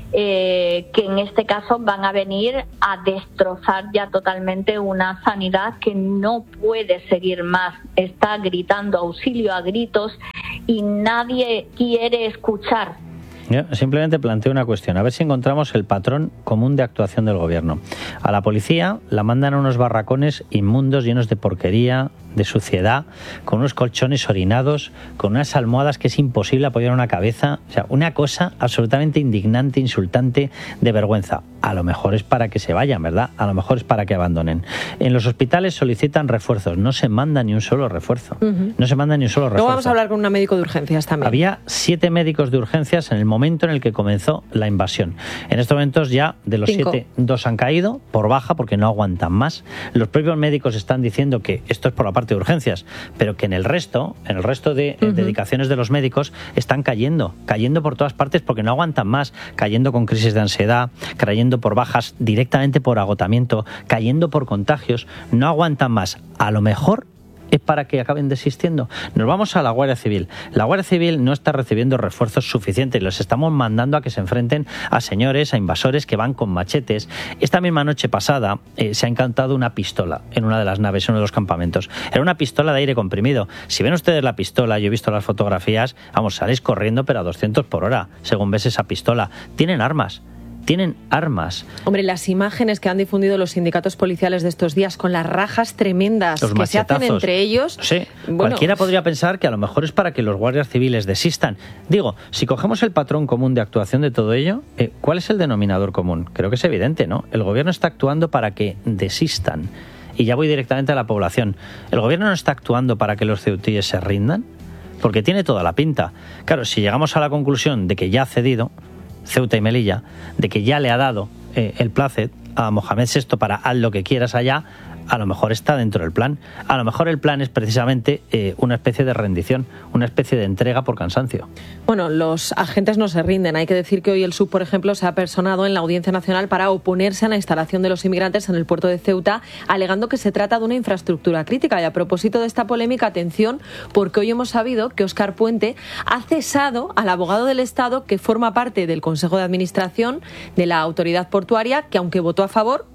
Eh, que en este caso van a venir a destrozar ya totalmente una sanidad que no puede seguir más. Está gritando auxilio a gritos y nadie quiere escuchar. Yo simplemente planteo una cuestión, a ver si encontramos el patrón común de actuación del Gobierno. A la policía la mandan a unos barracones inmundos, llenos de porquería, de suciedad, con unos colchones orinados, con unas almohadas que es imposible apoyar una cabeza. O sea, una cosa absolutamente indignante, insultante, de vergüenza. A lo mejor es para que se vayan, ¿verdad? A lo mejor es para que abandonen. En los hospitales solicitan refuerzos, no se manda ni un solo refuerzo. Uh-huh. No se manda ni un solo refuerzo. Luego vamos a hablar con un médico de urgencias también. Había siete médicos de urgencias en el momento en el que comenzó la invasión. En estos momentos ya de los Cinco. siete, dos han caído por baja porque no aguantan más. Los propios médicos están diciendo que esto es por la parte de urgencias, pero que en el resto, en el resto de uh-huh. dedicaciones de los médicos están cayendo, cayendo por todas partes porque no aguantan más, cayendo con crisis de ansiedad, cayendo por bajas directamente por agotamiento, cayendo por contagios, no aguantan más. A lo mejor es para que acaben desistiendo. Nos vamos a la Guardia Civil. La Guardia Civil no está recibiendo refuerzos suficientes. Los estamos mandando a que se enfrenten a señores, a invasores que van con machetes. Esta misma noche pasada eh, se ha encantado una pistola en una de las naves, en uno de los campamentos. Era una pistola de aire comprimido. Si ven ustedes la pistola, yo he visto las fotografías, vamos, sales corriendo pero a doscientos por hora, según ves esa pistola. Tienen armas. Tienen armas. Hombre, las imágenes que han difundido los sindicatos policiales de estos días con las rajas tremendas los que machetazos. se hacen entre ellos. Sí, bueno, cualquiera podría pensar que a lo mejor es para que los guardias civiles desistan. Digo, si cogemos el patrón común de actuación de todo ello, eh, ¿cuál es el denominador común? Creo que es evidente, ¿no? El Gobierno está actuando para que desistan. Y ya voy directamente a la población. ¿El Gobierno no está actuando para que los ceutíes se rindan? Porque tiene toda la pinta. Claro, si llegamos a la conclusión de que ya ha cedido Ceuta y Melilla, de que ya le ha dado eh, el placet a Mohamed sexto para haz lo que quieras allá, a lo mejor está dentro del plan. A lo mejor el plan es precisamente eh, una especie de rendición, una especie de entrega por cansancio. Bueno, los agentes no se rinden. Hay que decir que hoy el S U B, por ejemplo, se ha personado en la Audiencia Nacional para oponerse a la instalación de los inmigrantes en el puerto de Ceuta, alegando que se trata de una infraestructura crítica. Y a propósito de esta polémica, atención, porque hoy hemos sabido que Óscar Puente ha cesado al abogado del Estado que forma parte del Consejo de Administración de la Autoridad Portuaria, que aunque votó a favor,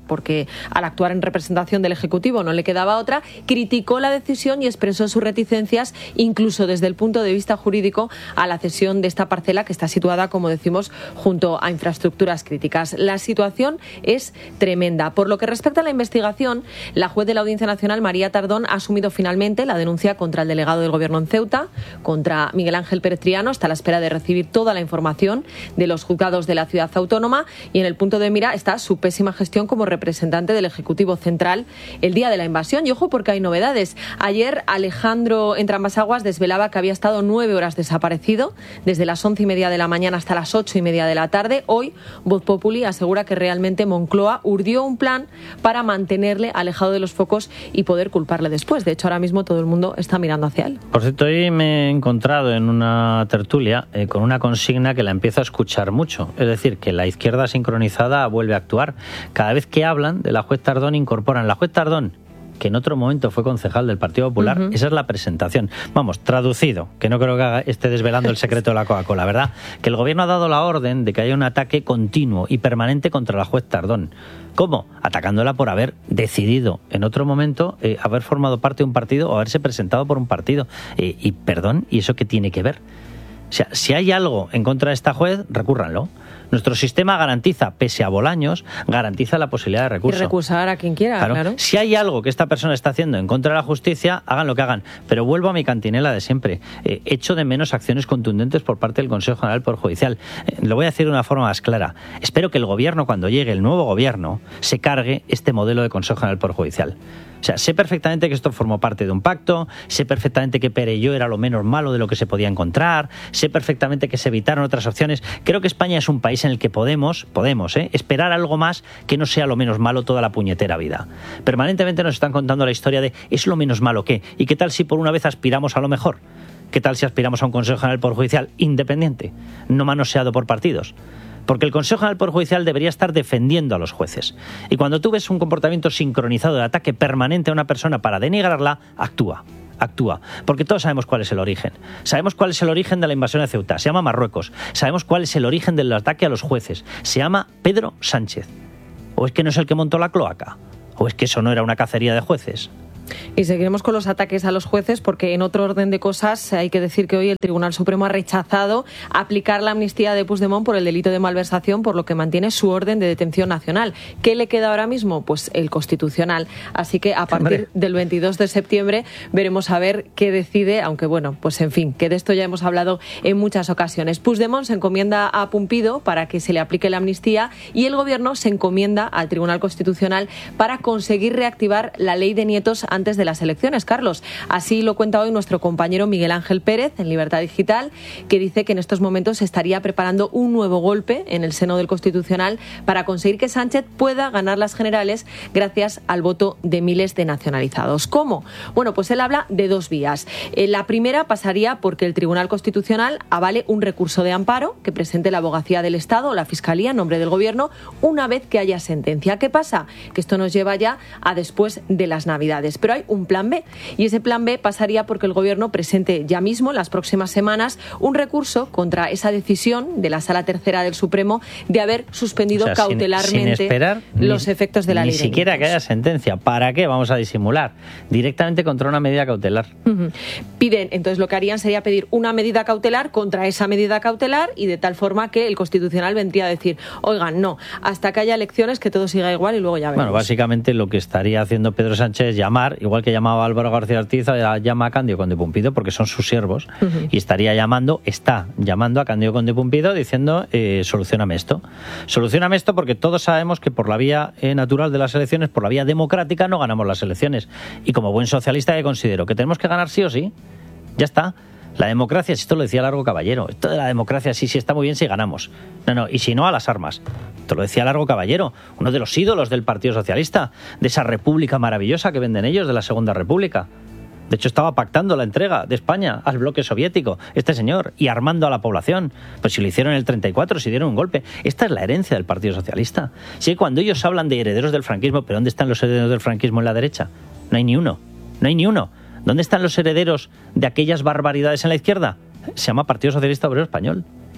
porque al actuar en representación del Ejecutivo no le quedaba otra, criticó la decisión y expresó sus reticencias, incluso desde el punto de vista jurídico, a la cesión de esta parcela que está situada, como decimos, junto a infraestructuras críticas. La situación es tremenda. Por lo que respecta a la investigación, la juez de la Audiencia Nacional, María Tardón, ha asumido finalmente la denuncia contra el delegado del Gobierno en Ceuta, contra Miguel Ángel Pérez Triano. Está a la espera de recibir toda la información de los juzgados de la ciudad autónoma, y en el punto de mira está su pésima gestión como representante del Ejecutivo Central el día de la invasión. Y ojo, porque hay novedades. Ayer Alejandro Entramasaguas desvelaba que había estado nueve horas desaparecido, desde las once y media de la mañana hasta las ocho y media de la tarde. Hoy, Voz Populi asegura que realmente Moncloa urdió un plan para mantenerle alejado de los focos y poder culparle después. De hecho, ahora mismo todo el mundo está mirando hacia él. Por cierto, hoy me he encontrado en una tertulia eh, con una consigna que la empiezo a escuchar mucho. Es decir, que la izquierda sincronizada vuelve a actuar. Cada vez que hablan de la juez Tardón, incorporan la juez Tardón, que en otro momento fue concejal del Partido Popular. Uh-huh. Esa es la presentación. Vamos, traducido, que no creo que esté desvelando el secreto de la Coca-Cola, ¿verdad? Que el gobierno ha dado la orden de que haya un ataque continuo y permanente contra la juez Tardón. ¿Cómo? Atacándola por haber decidido en otro momento eh, haber formado parte de un partido o haberse presentado por un partido. Eh, y perdón, ¿y eso qué tiene que ver? O sea, si hay algo en contra de esta juez, recúrranlo. Nuestro sistema garantiza, pese a Bolaños, garantiza la posibilidad de recurso. Y recusar a quien quiera, claro. claro. Si hay algo que esta persona está haciendo en contra de la justicia, hagan lo que hagan. Pero vuelvo a mi cantinela de siempre. Eh, echo de menos acciones contundentes por parte del Consejo General del Poder Judicial. Eh, lo voy a decir de una forma más clara. Espero que el gobierno, cuando llegue el nuevo gobierno, se cargue este modelo de Consejo General del Poder Judicial. O sea, sé perfectamente que esto formó parte de un pacto, sé perfectamente que Perelló era lo menos malo de lo que se podía encontrar, sé perfectamente que se evitaron otras opciones. Creo que España es un país en el que podemos, podemos, ¿eh? esperar algo más que no sea lo menos malo toda la puñetera vida. Permanentemente nos están contando la historia de ¿es lo menos malo qué? ¿Y qué tal si por una vez aspiramos a lo mejor? ¿Qué tal si aspiramos a un Consejo General del Poder Judicial independiente, no manoseado por partidos? Porque el Consejo General del Poder Judicial debería estar defendiendo a los jueces. Y cuando tú ves un comportamiento sincronizado de ataque permanente a una persona para denigrarla, actúa. Actúa, porque todos sabemos cuál es el origen. Sabemos cuál es el origen de la invasión de Ceuta, se llama Marruecos. Sabemos cuál es el origen del ataque a los jueces, se llama Pedro Sánchez. ¿O es que no es el que montó la cloaca? ¿O es que eso no era una cacería de jueces? Y seguiremos con los ataques a los jueces, porque en otro orden de cosas hay que decir que hoy el Tribunal Supremo ha rechazado aplicar la amnistía de Puigdemont por el delito de malversación, por lo que mantiene su orden de detención nacional. ¿Qué le queda ahora mismo? Pues el Constitucional. Así que a partir Hombre. del veintidós de septiembre veremos a ver qué decide, aunque bueno, pues en fin, que de esto ya hemos hablado en muchas ocasiones. Puigdemont se encomienda a Pumpido para que se le aplique la amnistía y el Gobierno se encomienda al Tribunal Constitucional para conseguir reactivar la ley de nietos antes de las elecciones, Carlos. Así lo cuenta hoy nuestro compañero Miguel Ángel Pérez en Libertad Digital, que dice que en estos momentos se estaría preparando un nuevo golpe en el seno del Constitucional para conseguir que Sánchez pueda ganar las generales gracias al voto de miles de nacionalizados. ¿Cómo? Bueno, pues él habla de dos vías. Eh, la primera pasaría porque el Tribunal Constitucional avale un recurso de amparo que presente la Abogacía del Estado o la Fiscalía en nombre del Gobierno una vez que haya sentencia. ¿Qué pasa? Que esto nos lleva ya a después de las Navidades. Pero hay un plan B, y ese plan B pasaría porque el Gobierno presente ya mismo, en las próximas semanas, un recurso contra esa decisión de la Sala Tercera del Supremo de haber suspendido, o sea, cautelarmente sin, sin esperar los ni, efectos de la ni ley. Ni siquiera de que haya sentencia. ¿Para qué vamos a disimular? Directamente contra una medida cautelar. Uh-huh. Piden, entonces lo que harían sería pedir una medida cautelar contra esa medida cautelar, y de tal forma que el Constitucional vendría a decir, oigan, no, hasta que haya elecciones que todo siga igual y luego ya veremos. Bueno, básicamente lo que estaría haciendo Pedro Sánchez es llamar, igual que llamaba a Álvaro García Ortiz, llama a Cándido Conde Pumpido porque son sus siervos, uh-huh. y estaría llamando, está llamando a Cándido Conde Pumpido diciendo, eh, solucioname esto. Solucioname esto porque todos sabemos que por la vía eh, natural de las elecciones, por la vía democrática, no ganamos las elecciones. Y como buen socialista que considero que tenemos que ganar sí o sí, ya está. La democracia, si esto lo decía Largo Caballero, esto de la democracia sí, sí está muy bien si ganamos. No, no, y si no, a las armas. Esto lo decía Largo Caballero, uno de los ídolos del Partido Socialista, de esa república maravillosa que venden ellos, de la Segunda República. De hecho, estaba pactando la entrega de España al bloque soviético, este señor, y armando a la población. Pues si lo hicieron en el treinta y cuatro, si dieron un golpe. Esta es la herencia del Partido Socialista. Sí, cuando ellos hablan de herederos del franquismo, ¿pero dónde están los herederos del franquismo en la derecha? No hay ni uno, no hay ni uno. ¿Dónde están los herederos de aquellas barbaridades en la izquierda? Se llama Partido Socialista Obrero Español.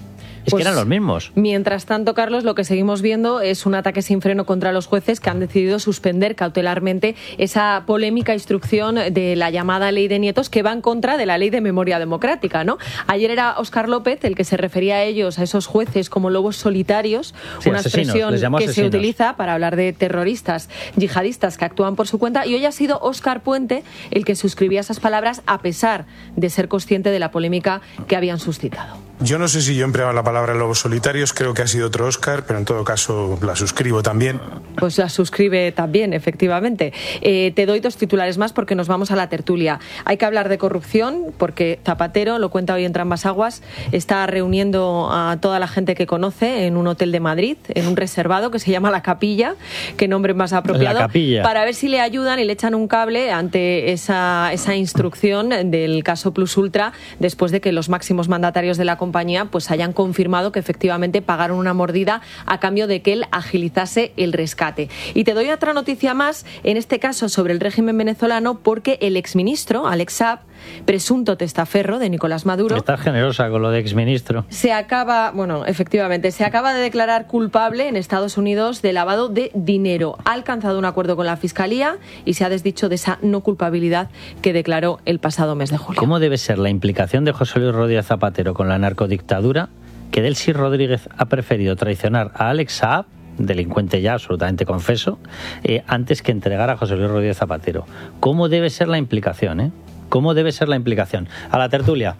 Es pues, que eran los mismos. Mientras tanto, Carlos, lo que seguimos viendo es un ataque sin freno contra los jueces que han decidido suspender cautelarmente esa polémica instrucción de la llamada ley de nietos que va en contra de la ley de memoria democrática, ¿no? Ayer era Óscar López el que se refería a ellos, a esos jueces, como lobos solitarios, sí, una expresión que asesinos. se utiliza para hablar de terroristas yihadistas que actúan por su cuenta, y hoy ha sido Óscar Puente el que suscribía esas palabras a pesar de ser consciente de la polémica que habían suscitado. Yo no sé si yo empleaba la palabra lobos solitarios, creo que ha sido otro Óscar, pero en todo caso la suscribo también. Pues la suscribe también, efectivamente. Eh, te doy dos titulares más porque nos vamos a la tertulia. Hay que hablar de corrupción porque Zapatero, lo cuenta hoy en Trambas Aguas, está reuniendo a toda la gente que conoce en un hotel de Madrid, en un reservado que se llama La Capilla, qué nombre más apropiado, La Capilla, para ver si le ayudan y le echan un cable ante esa, esa instrucción del caso Plus Ultra, después de que los máximos mandatarios de la compañía pues hayan confirmado que efectivamente pagaron una mordida a cambio de que él agilizase el rescate. Y te doy otra noticia más, en este caso sobre el régimen venezolano, porque el exministro Alex Saab, presunto testaferro de Nicolás Maduro, está generosa con lo de exministro, se acaba, bueno, efectivamente, se acaba de declarar culpable en Estados Unidos de lavado de dinero. Ha alcanzado un acuerdo con la Fiscalía y se ha desdicho de esa no culpabilidad que declaró el pasado mes de julio. ¿Cómo debe ser la implicación de José Luis Rodríguez Zapatero con la narcodictadura que Delcy Rodríguez ha preferido traicionar a Alex Saab, delincuente ya absolutamente confeso, eh, antes que entregar a José Luis Rodríguez Zapatero? ¿Cómo debe ser la implicación, eh? ¿Cómo debe ser la implicación? A la tertulia.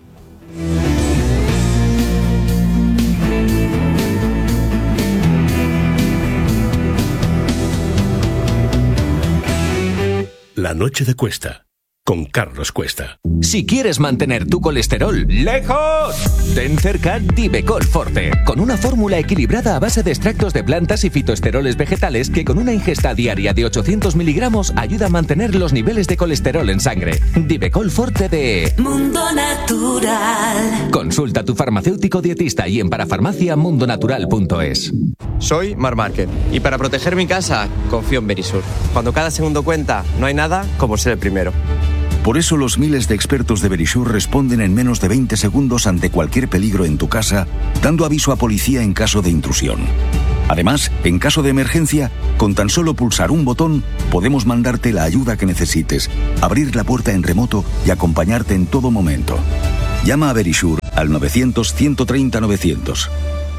La noche de Cuesta, con Carlos Cuesta. Si quieres mantener tu colesterol lejos, ten cerca Divecol Forte, con una fórmula equilibrada a base de extractos de plantas y fitoesteroles vegetales que con una ingesta diaria de ochocientos miligramos ayuda a mantener los niveles de colesterol en sangre. Divecol Forte de Mundo Natural. Consulta a tu farmacéutico dietista y en parafarmacia mundo natural punto es. Soy Mar Márquez y para proteger mi casa confío en Verisur. Cuando cada segundo cuenta, no hay nada como ser el primero. Por eso los miles de expertos de Verisur responden en menos de veinte segundos ante cualquier peligro en tu casa, dando aviso a policía en caso de intrusión. Además, en caso de emergencia, con tan solo pulsar un botón, podemos mandarte la ayuda que necesites, abrir la puerta en remoto y acompañarte en todo momento. Llama a Verisur al novecientos, ciento treinta, novecientos.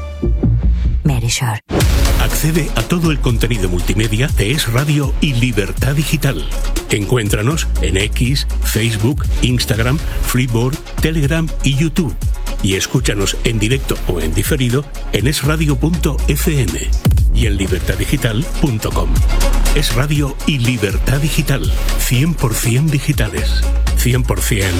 Verisur. Accede a todo el contenido multimedia de Es Radio y Libertad Digital. Encuéntranos en X, Facebook, Instagram, Freeboard, Telegram y YouTube. Y escúchanos en directo o en diferido en es radio punto efe eme y en libertad digital punto com. Es Radio y Libertad Digital. cien por ciento digitales. cien por ciento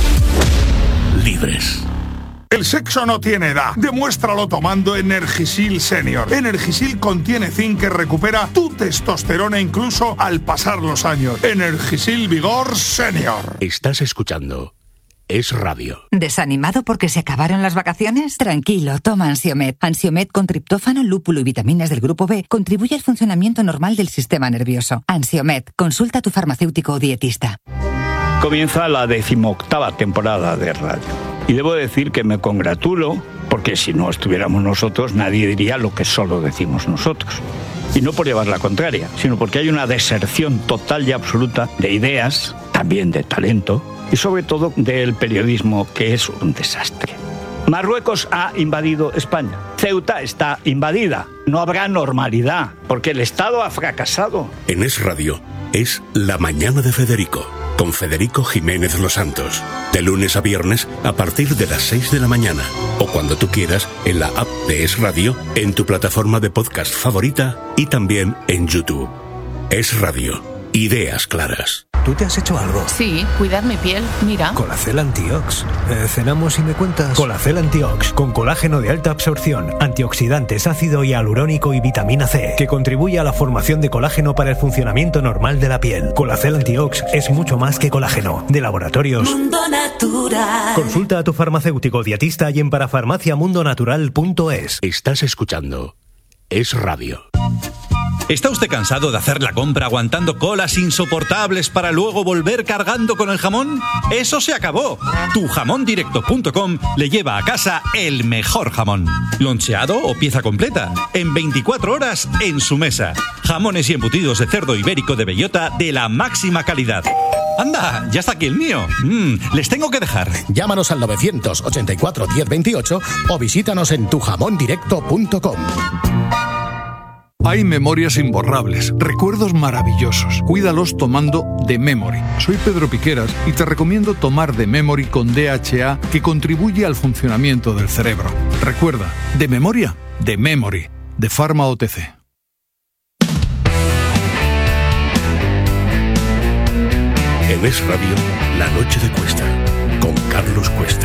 libres. El sexo no tiene edad. Demuéstralo tomando Energisil Senior. Energisil contiene zinc que recupera tu testosterona incluso al pasar los años. Energisil Vigor Senior. Estás escuchando Es Radio. ¿Desanimado porque se acabaron las vacaciones? Tranquilo, toma Ansiomed. Ansiomed con triptófano, lúpulo y vitaminas del grupo B contribuye al funcionamiento normal del sistema nervioso. Ansiomed, consulta a tu farmacéutico o dietista. Comienza la decimoctava temporada de radio. Y debo decir que me congratulo, porque si no estuviéramos nosotros, nadie diría lo que solo decimos nosotros. Y no por llevar la contraria, sino porque hay una deserción total y absoluta de ideas, también de talento, y sobre todo del periodismo, que es un desastre. Marruecos ha invadido España. Ceuta está invadida. No habrá normalidad, porque el Estado ha fracasado. En Es Radio es La Mañana de Federico, con Federico Jiménez Los Santos. De lunes a viernes a partir de las seis de la mañana. O cuando tú quieras en la app de Es Radio, en tu plataforma de podcast favorita y también en YouTube. Es Radio. Ideas claras. ¿Tú te has hecho algo? Sí, cuidar mi piel, mira. Colacel Antiox. Eh, ¿Cenamos y me cuentas? Colacel Antiox, con colágeno de alta absorción, antioxidantes, ácido hialurónico y vitamina C, que contribuye a la formación de colágeno para el funcionamiento normal de la piel. Colacel Antiox es mucho más que colágeno. De Laboratorios Mundo Natural. Consulta a tu farmacéutico dietista y en parafarmacia mundo natural punto es. Estás escuchando Es Radio. ¿Está usted cansado de hacer la compra aguantando colas insoportables para luego volver cargando con el jamón? ¡Eso se acabó! tu jamón directo punto com le lleva a casa el mejor jamón. Loncheado o pieza completa, en veinticuatro horas en su mesa. Jamones y embutidos de cerdo ibérico de bellota de la máxima calidad. ¡Anda! ¡Ya está aquí el mío! Mm, les tengo que dejar. Llámanos al novecientos ochenta y cuatro diez veintiocho o visítanos en tu jamón directo punto com. Hay memorias imborrables, recuerdos maravillosos. Cuídalos tomando The Memory. Soy Pedro Piqueras y te recomiendo tomar The Memory con D H A, que contribuye al funcionamiento del cerebro. Recuerda, de memoria, The Memory, de Pharma O T C. En Es Radio, La Noche de Cuesta, con Carlos Cuesta.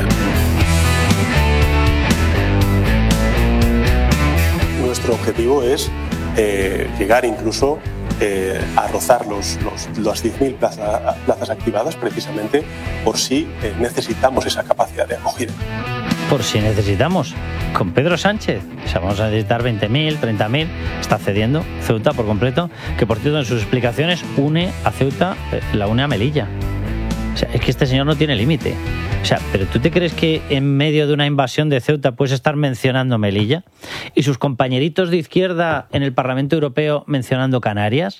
Nuestro objetivo es eh, llegar incluso eh, a rozar los, los, las diez mil plazas, plazas activadas, precisamente por si eh, necesitamos esa capacidad de acogida. Por si necesitamos. Con Pedro Sánchez, o sea, vamos a necesitar veinte mil, treinta mil, está cediendo Ceuta por completo, que por cierto en sus explicaciones une a Ceuta, eh, la une a Melilla. O sea, es que este señor no tiene límite. O sea, ¿pero tú te crees que en medio de una invasión de Ceuta puedes estar mencionando Melilla? ¿Y sus compañeritos de izquierda en el Parlamento Europeo mencionando Canarias?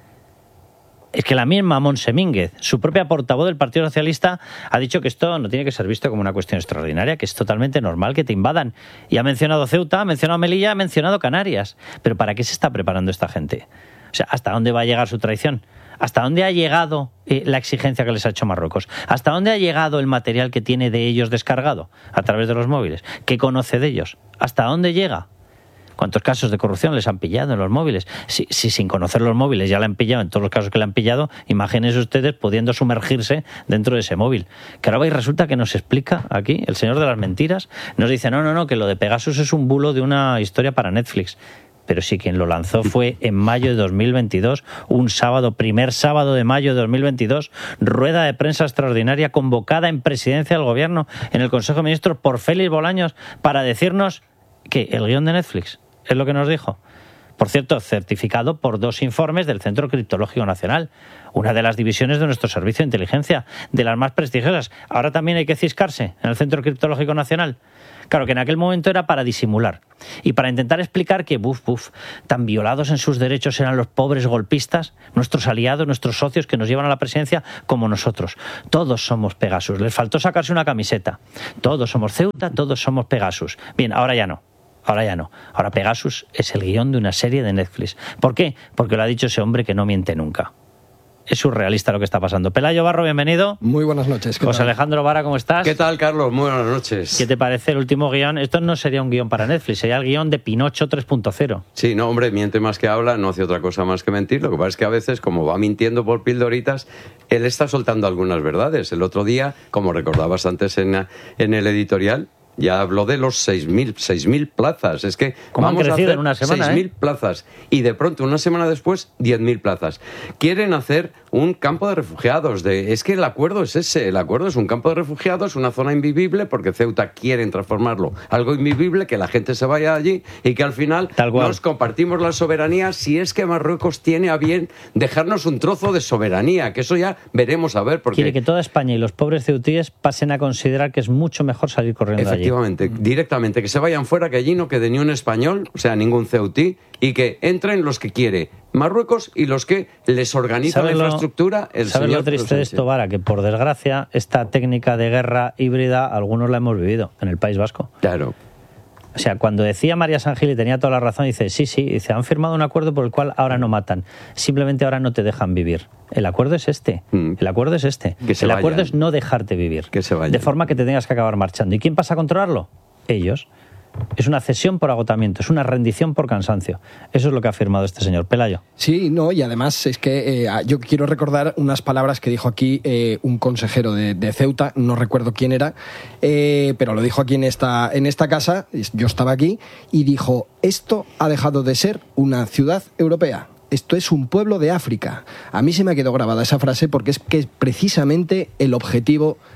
Es que la misma Montse Mínguez, su propia portavoz del Partido Socialista, ha dicho que esto no tiene que ser visto como una cuestión extraordinaria, que es totalmente normal que te invadan. Y ha mencionado Ceuta, ha mencionado Melilla, ha mencionado Canarias. ¿Pero para qué se está preparando esta gente? O sea, ¿hasta dónde va a llegar su traición? ¿Hasta dónde ha llegado eh, la exigencia que les ha hecho Marruecos? ¿Hasta dónde ha llegado el material que tiene de ellos descargado a través de los móviles? ¿Qué conoce de ellos? ¿Hasta dónde llega? ¿Cuántos casos de corrupción les han pillado en los móviles? Si, si sin conocer los móviles ya le han pillado en todos los casos que le han pillado, imagínense ustedes pudiendo sumergirse dentro de ese móvil. Que ahora va y resulta que nos explica aquí el señor de las mentiras. Nos dice, no, no, no, que lo de Pegasus es un bulo de una historia para Netflix. Pero sí, quien lo lanzó fue en mayo de dos mil veintidós, un sábado, primer sábado de mayo de dos mil veintidós, rueda de prensa extraordinaria convocada en presidencia del gobierno, en el Consejo de Ministros, por Félix Bolaños, para decirnos que el guión de Netflix es lo que nos dijo. Por cierto, certificado por dos informes del Centro Criptológico Nacional, una de las divisiones de nuestro servicio de inteligencia, de las más prestigiosas. Ahora también hay que ciscarse en el Centro Criptológico Nacional. Claro, que en aquel momento era para disimular y para intentar explicar que, buf, buf, tan violados en sus derechos eran los pobres golpistas, nuestros aliados, nuestros socios que nos llevan a la presidencia, como nosotros. Todos somos Pegasus. Les faltó sacarse una camiseta. Todos somos Ceuta, todos somos Pegasus. Bien, ahora ya no. Ahora ya no. Ahora Pegasus es el guión de una serie de Netflix. ¿Por qué? Porque lo ha dicho ese hombre que no miente nunca. Es surrealista lo que está pasando. Pelayo Barro, bienvenido. Muy buenas noches. José tal? Alejandro Vara, ¿cómo estás? ¿Qué tal, Carlos? Muy buenas noches. ¿Qué te parece el último guión? Esto no sería un guión para Netflix, sería el guión de Pinocho tres punto cero. Sí, no, hombre, miente más que habla, no hace otra cosa más que mentir. Lo que pasa es que a veces, como va mintiendo por pildoritas, él está soltando algunas verdades. El otro día, como recordabas antes en, en el editorial, ya habló de los seis mil plazas. Es que ¿Cómo vamos han crecido a hacer en una semana, seis mil eh? plazas. Y de pronto, una semana después, diez mil plazas. Quieren hacer un campo de refugiados. De, es que el acuerdo es ese. El acuerdo es un campo de refugiados, una zona invivible, porque Ceuta quieren transformarlo. Algo invivible, que la gente se vaya allí y que al final nos compartimos la soberanía, si es que Marruecos tiene a bien dejarnos un trozo de soberanía, que eso ya veremos a ver. Porque quiere que toda España y los pobres ceutíes pasen a considerar que es mucho mejor salir corriendo allí. Efectivamente, directamente, que se vayan fuera, que allí no quede ni un español, o sea, ningún ceutí, y que entren los que quiere Marruecos y los que les organiza la infraestructura el ¿sabes señor lo triste de esto, Vara? Que por desgracia esta técnica de guerra híbrida algunos la hemos vivido en el País Vasco. Claro. O sea, cuando decía María Sangil, y tenía toda la razón, dice, sí, sí, dice, han firmado un acuerdo por el cual ahora no matan, simplemente ahora no te dejan vivir. El acuerdo es este, mm. el acuerdo es este. Que se el vayan. acuerdo es no dejarte vivir, que se vayan. De forma que te tengas que acabar marchando. ¿Y quién pasa a controlarlo? Ellos. Es una cesión por agotamiento, es una rendición por cansancio. Eso es lo que ha afirmado este señor. Pelayo. Sí, no, y además es que eh, yo quiero recordar unas palabras que dijo aquí eh, un consejero de, de Ceuta, no recuerdo quién era, eh, pero lo dijo aquí en esta, en esta casa, yo estaba aquí, y dijo, esto ha dejado de ser una ciudad europea. Esto es un pueblo de África. A mí se me ha quedado grabada esa frase porque es que es precisamente el objetivo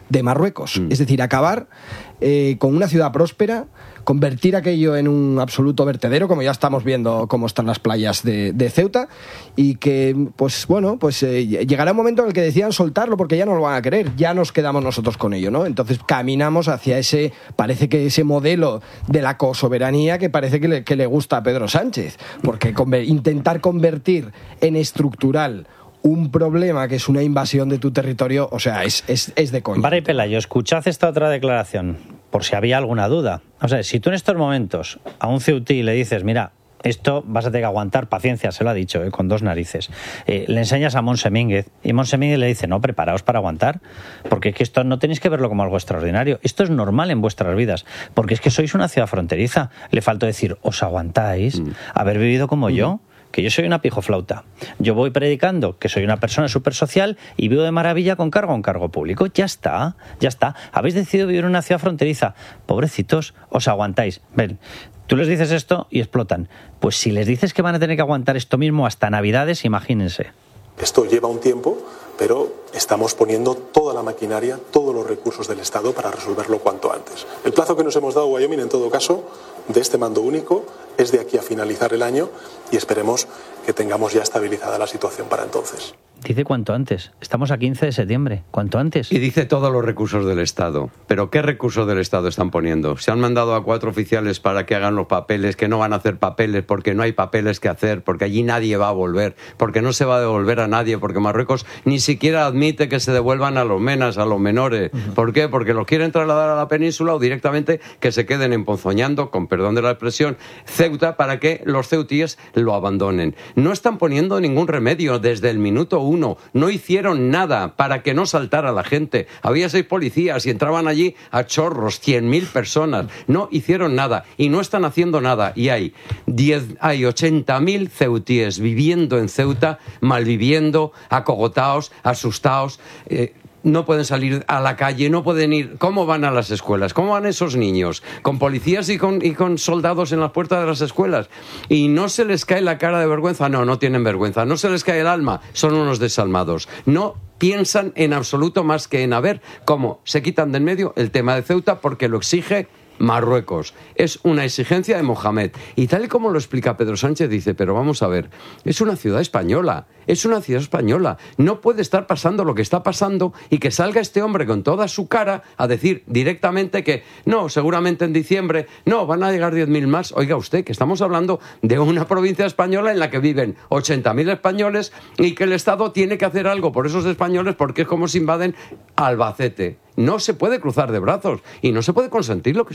de Marruecos. Mm. Es decir, acabar eh, con una ciudad próspera, convertir aquello en un absoluto vertedero, como ya estamos viendo cómo están las playas de, de Ceuta, y que, pues bueno, pues eh, llegará un momento en el que decían soltarlo porque ya no lo van a querer, ya nos quedamos nosotros con ello, ¿no? Entonces caminamos hacia ese, parece que ese modelo de la cosoberanía que parece que le, que le gusta a Pedro Sánchez, porque conver- intentar convertir en estructural un problema que es una invasión de tu territorio, o sea, es, es, es de coña. Vara y Pelayo, escuchad esta otra declaración, por si había alguna duda. O sea, si tú en estos momentos a un ceutí le dices, mira, esto vas a tener que aguantar, paciencia, se lo ha dicho, eh, con dos narices. Eh, le enseñas a Monse Mínguez y Monse Mínguez le dice, no, preparaos para aguantar, porque es que esto no tenéis que verlo como algo extraordinario. Esto es normal en vuestras vidas, porque es que sois una ciudad fronteriza. Le faltó decir, os aguantáis, mm. haber vivido como mm. yo, que yo soy una pijoflauta. Yo voy predicando que soy una persona súper social y vivo de maravilla con cargo a un cargo público. Ya está, ya está. Habéis decidido vivir en una ciudad fronteriza. Pobrecitos, os aguantáis. Ven, tú les dices esto y explotan. Pues si les dices que van a tener que aguantar esto mismo hasta Navidades, imagínense. Esto lleva un tiempo, pero estamos poniendo toda la maquinaria, todos los recursos del Estado para resolverlo cuanto antes. El plazo que nos hemos dado, Wyoming, en todo caso, de este mando único, es de aquí a finalizar el año y esperemos que tengamos ya estabilizada la situación para entonces. Dice cuanto antes. Estamos a quince de septiembre. Cuanto antes. Y dice todos los recursos del Estado. ¿Pero qué recursos del Estado están poniendo? Se han mandado a cuatro oficiales para que hagan los papeles, que no van a hacer papeles porque no hay papeles que hacer, porque allí nadie va a volver, porque no se va a devolver a nadie, porque Marruecos ni siquiera admite que se devuelvan a los menas, a los menores. Uh-huh. ¿Por qué? Porque los quieren trasladar a la península o directamente que se queden emponzoñando, con perdón de la expresión, Ceuta, para que los ceutíes lo abandonen. No están poniendo ningún remedio desde el minuto uno. No hicieron nada para que no saltara la gente. Había seis policías y entraban allí a chorros, cien mil personas. No hicieron nada y no están haciendo nada. Y hay, diez, hay ochenta mil ceutíes viviendo en Ceuta, malviviendo, acogotados, asustados. Eh, No pueden salir a la calle, no pueden ir. ¿Cómo van a las escuelas? ¿Cómo van esos niños? ¿Con policías y con, y con soldados en las puertas de las escuelas? Y no se les cae la cara de vergüenza. No, no tienen vergüenza. No se les cae el alma. Son unos desalmados. No piensan en absoluto más que en a ver cómo se quitan de en medio el tema de Ceuta porque lo exige Marruecos. Es una exigencia de Mohamed. Y tal y como lo explica Pedro Sánchez, dice, pero vamos a ver, es una ciudad española, es una ciudad española. No puede estar pasando lo que está pasando y que salga este hombre con toda su cara a decir directamente que no, seguramente en diciembre, no, van a llegar diez mil más. Oiga usted, que estamos hablando de una provincia española en la que viven ochenta mil españoles y que el Estado tiene que hacer algo por esos españoles porque es como si invaden Albacete. No se puede cruzar de brazos y no se puede consentir lo que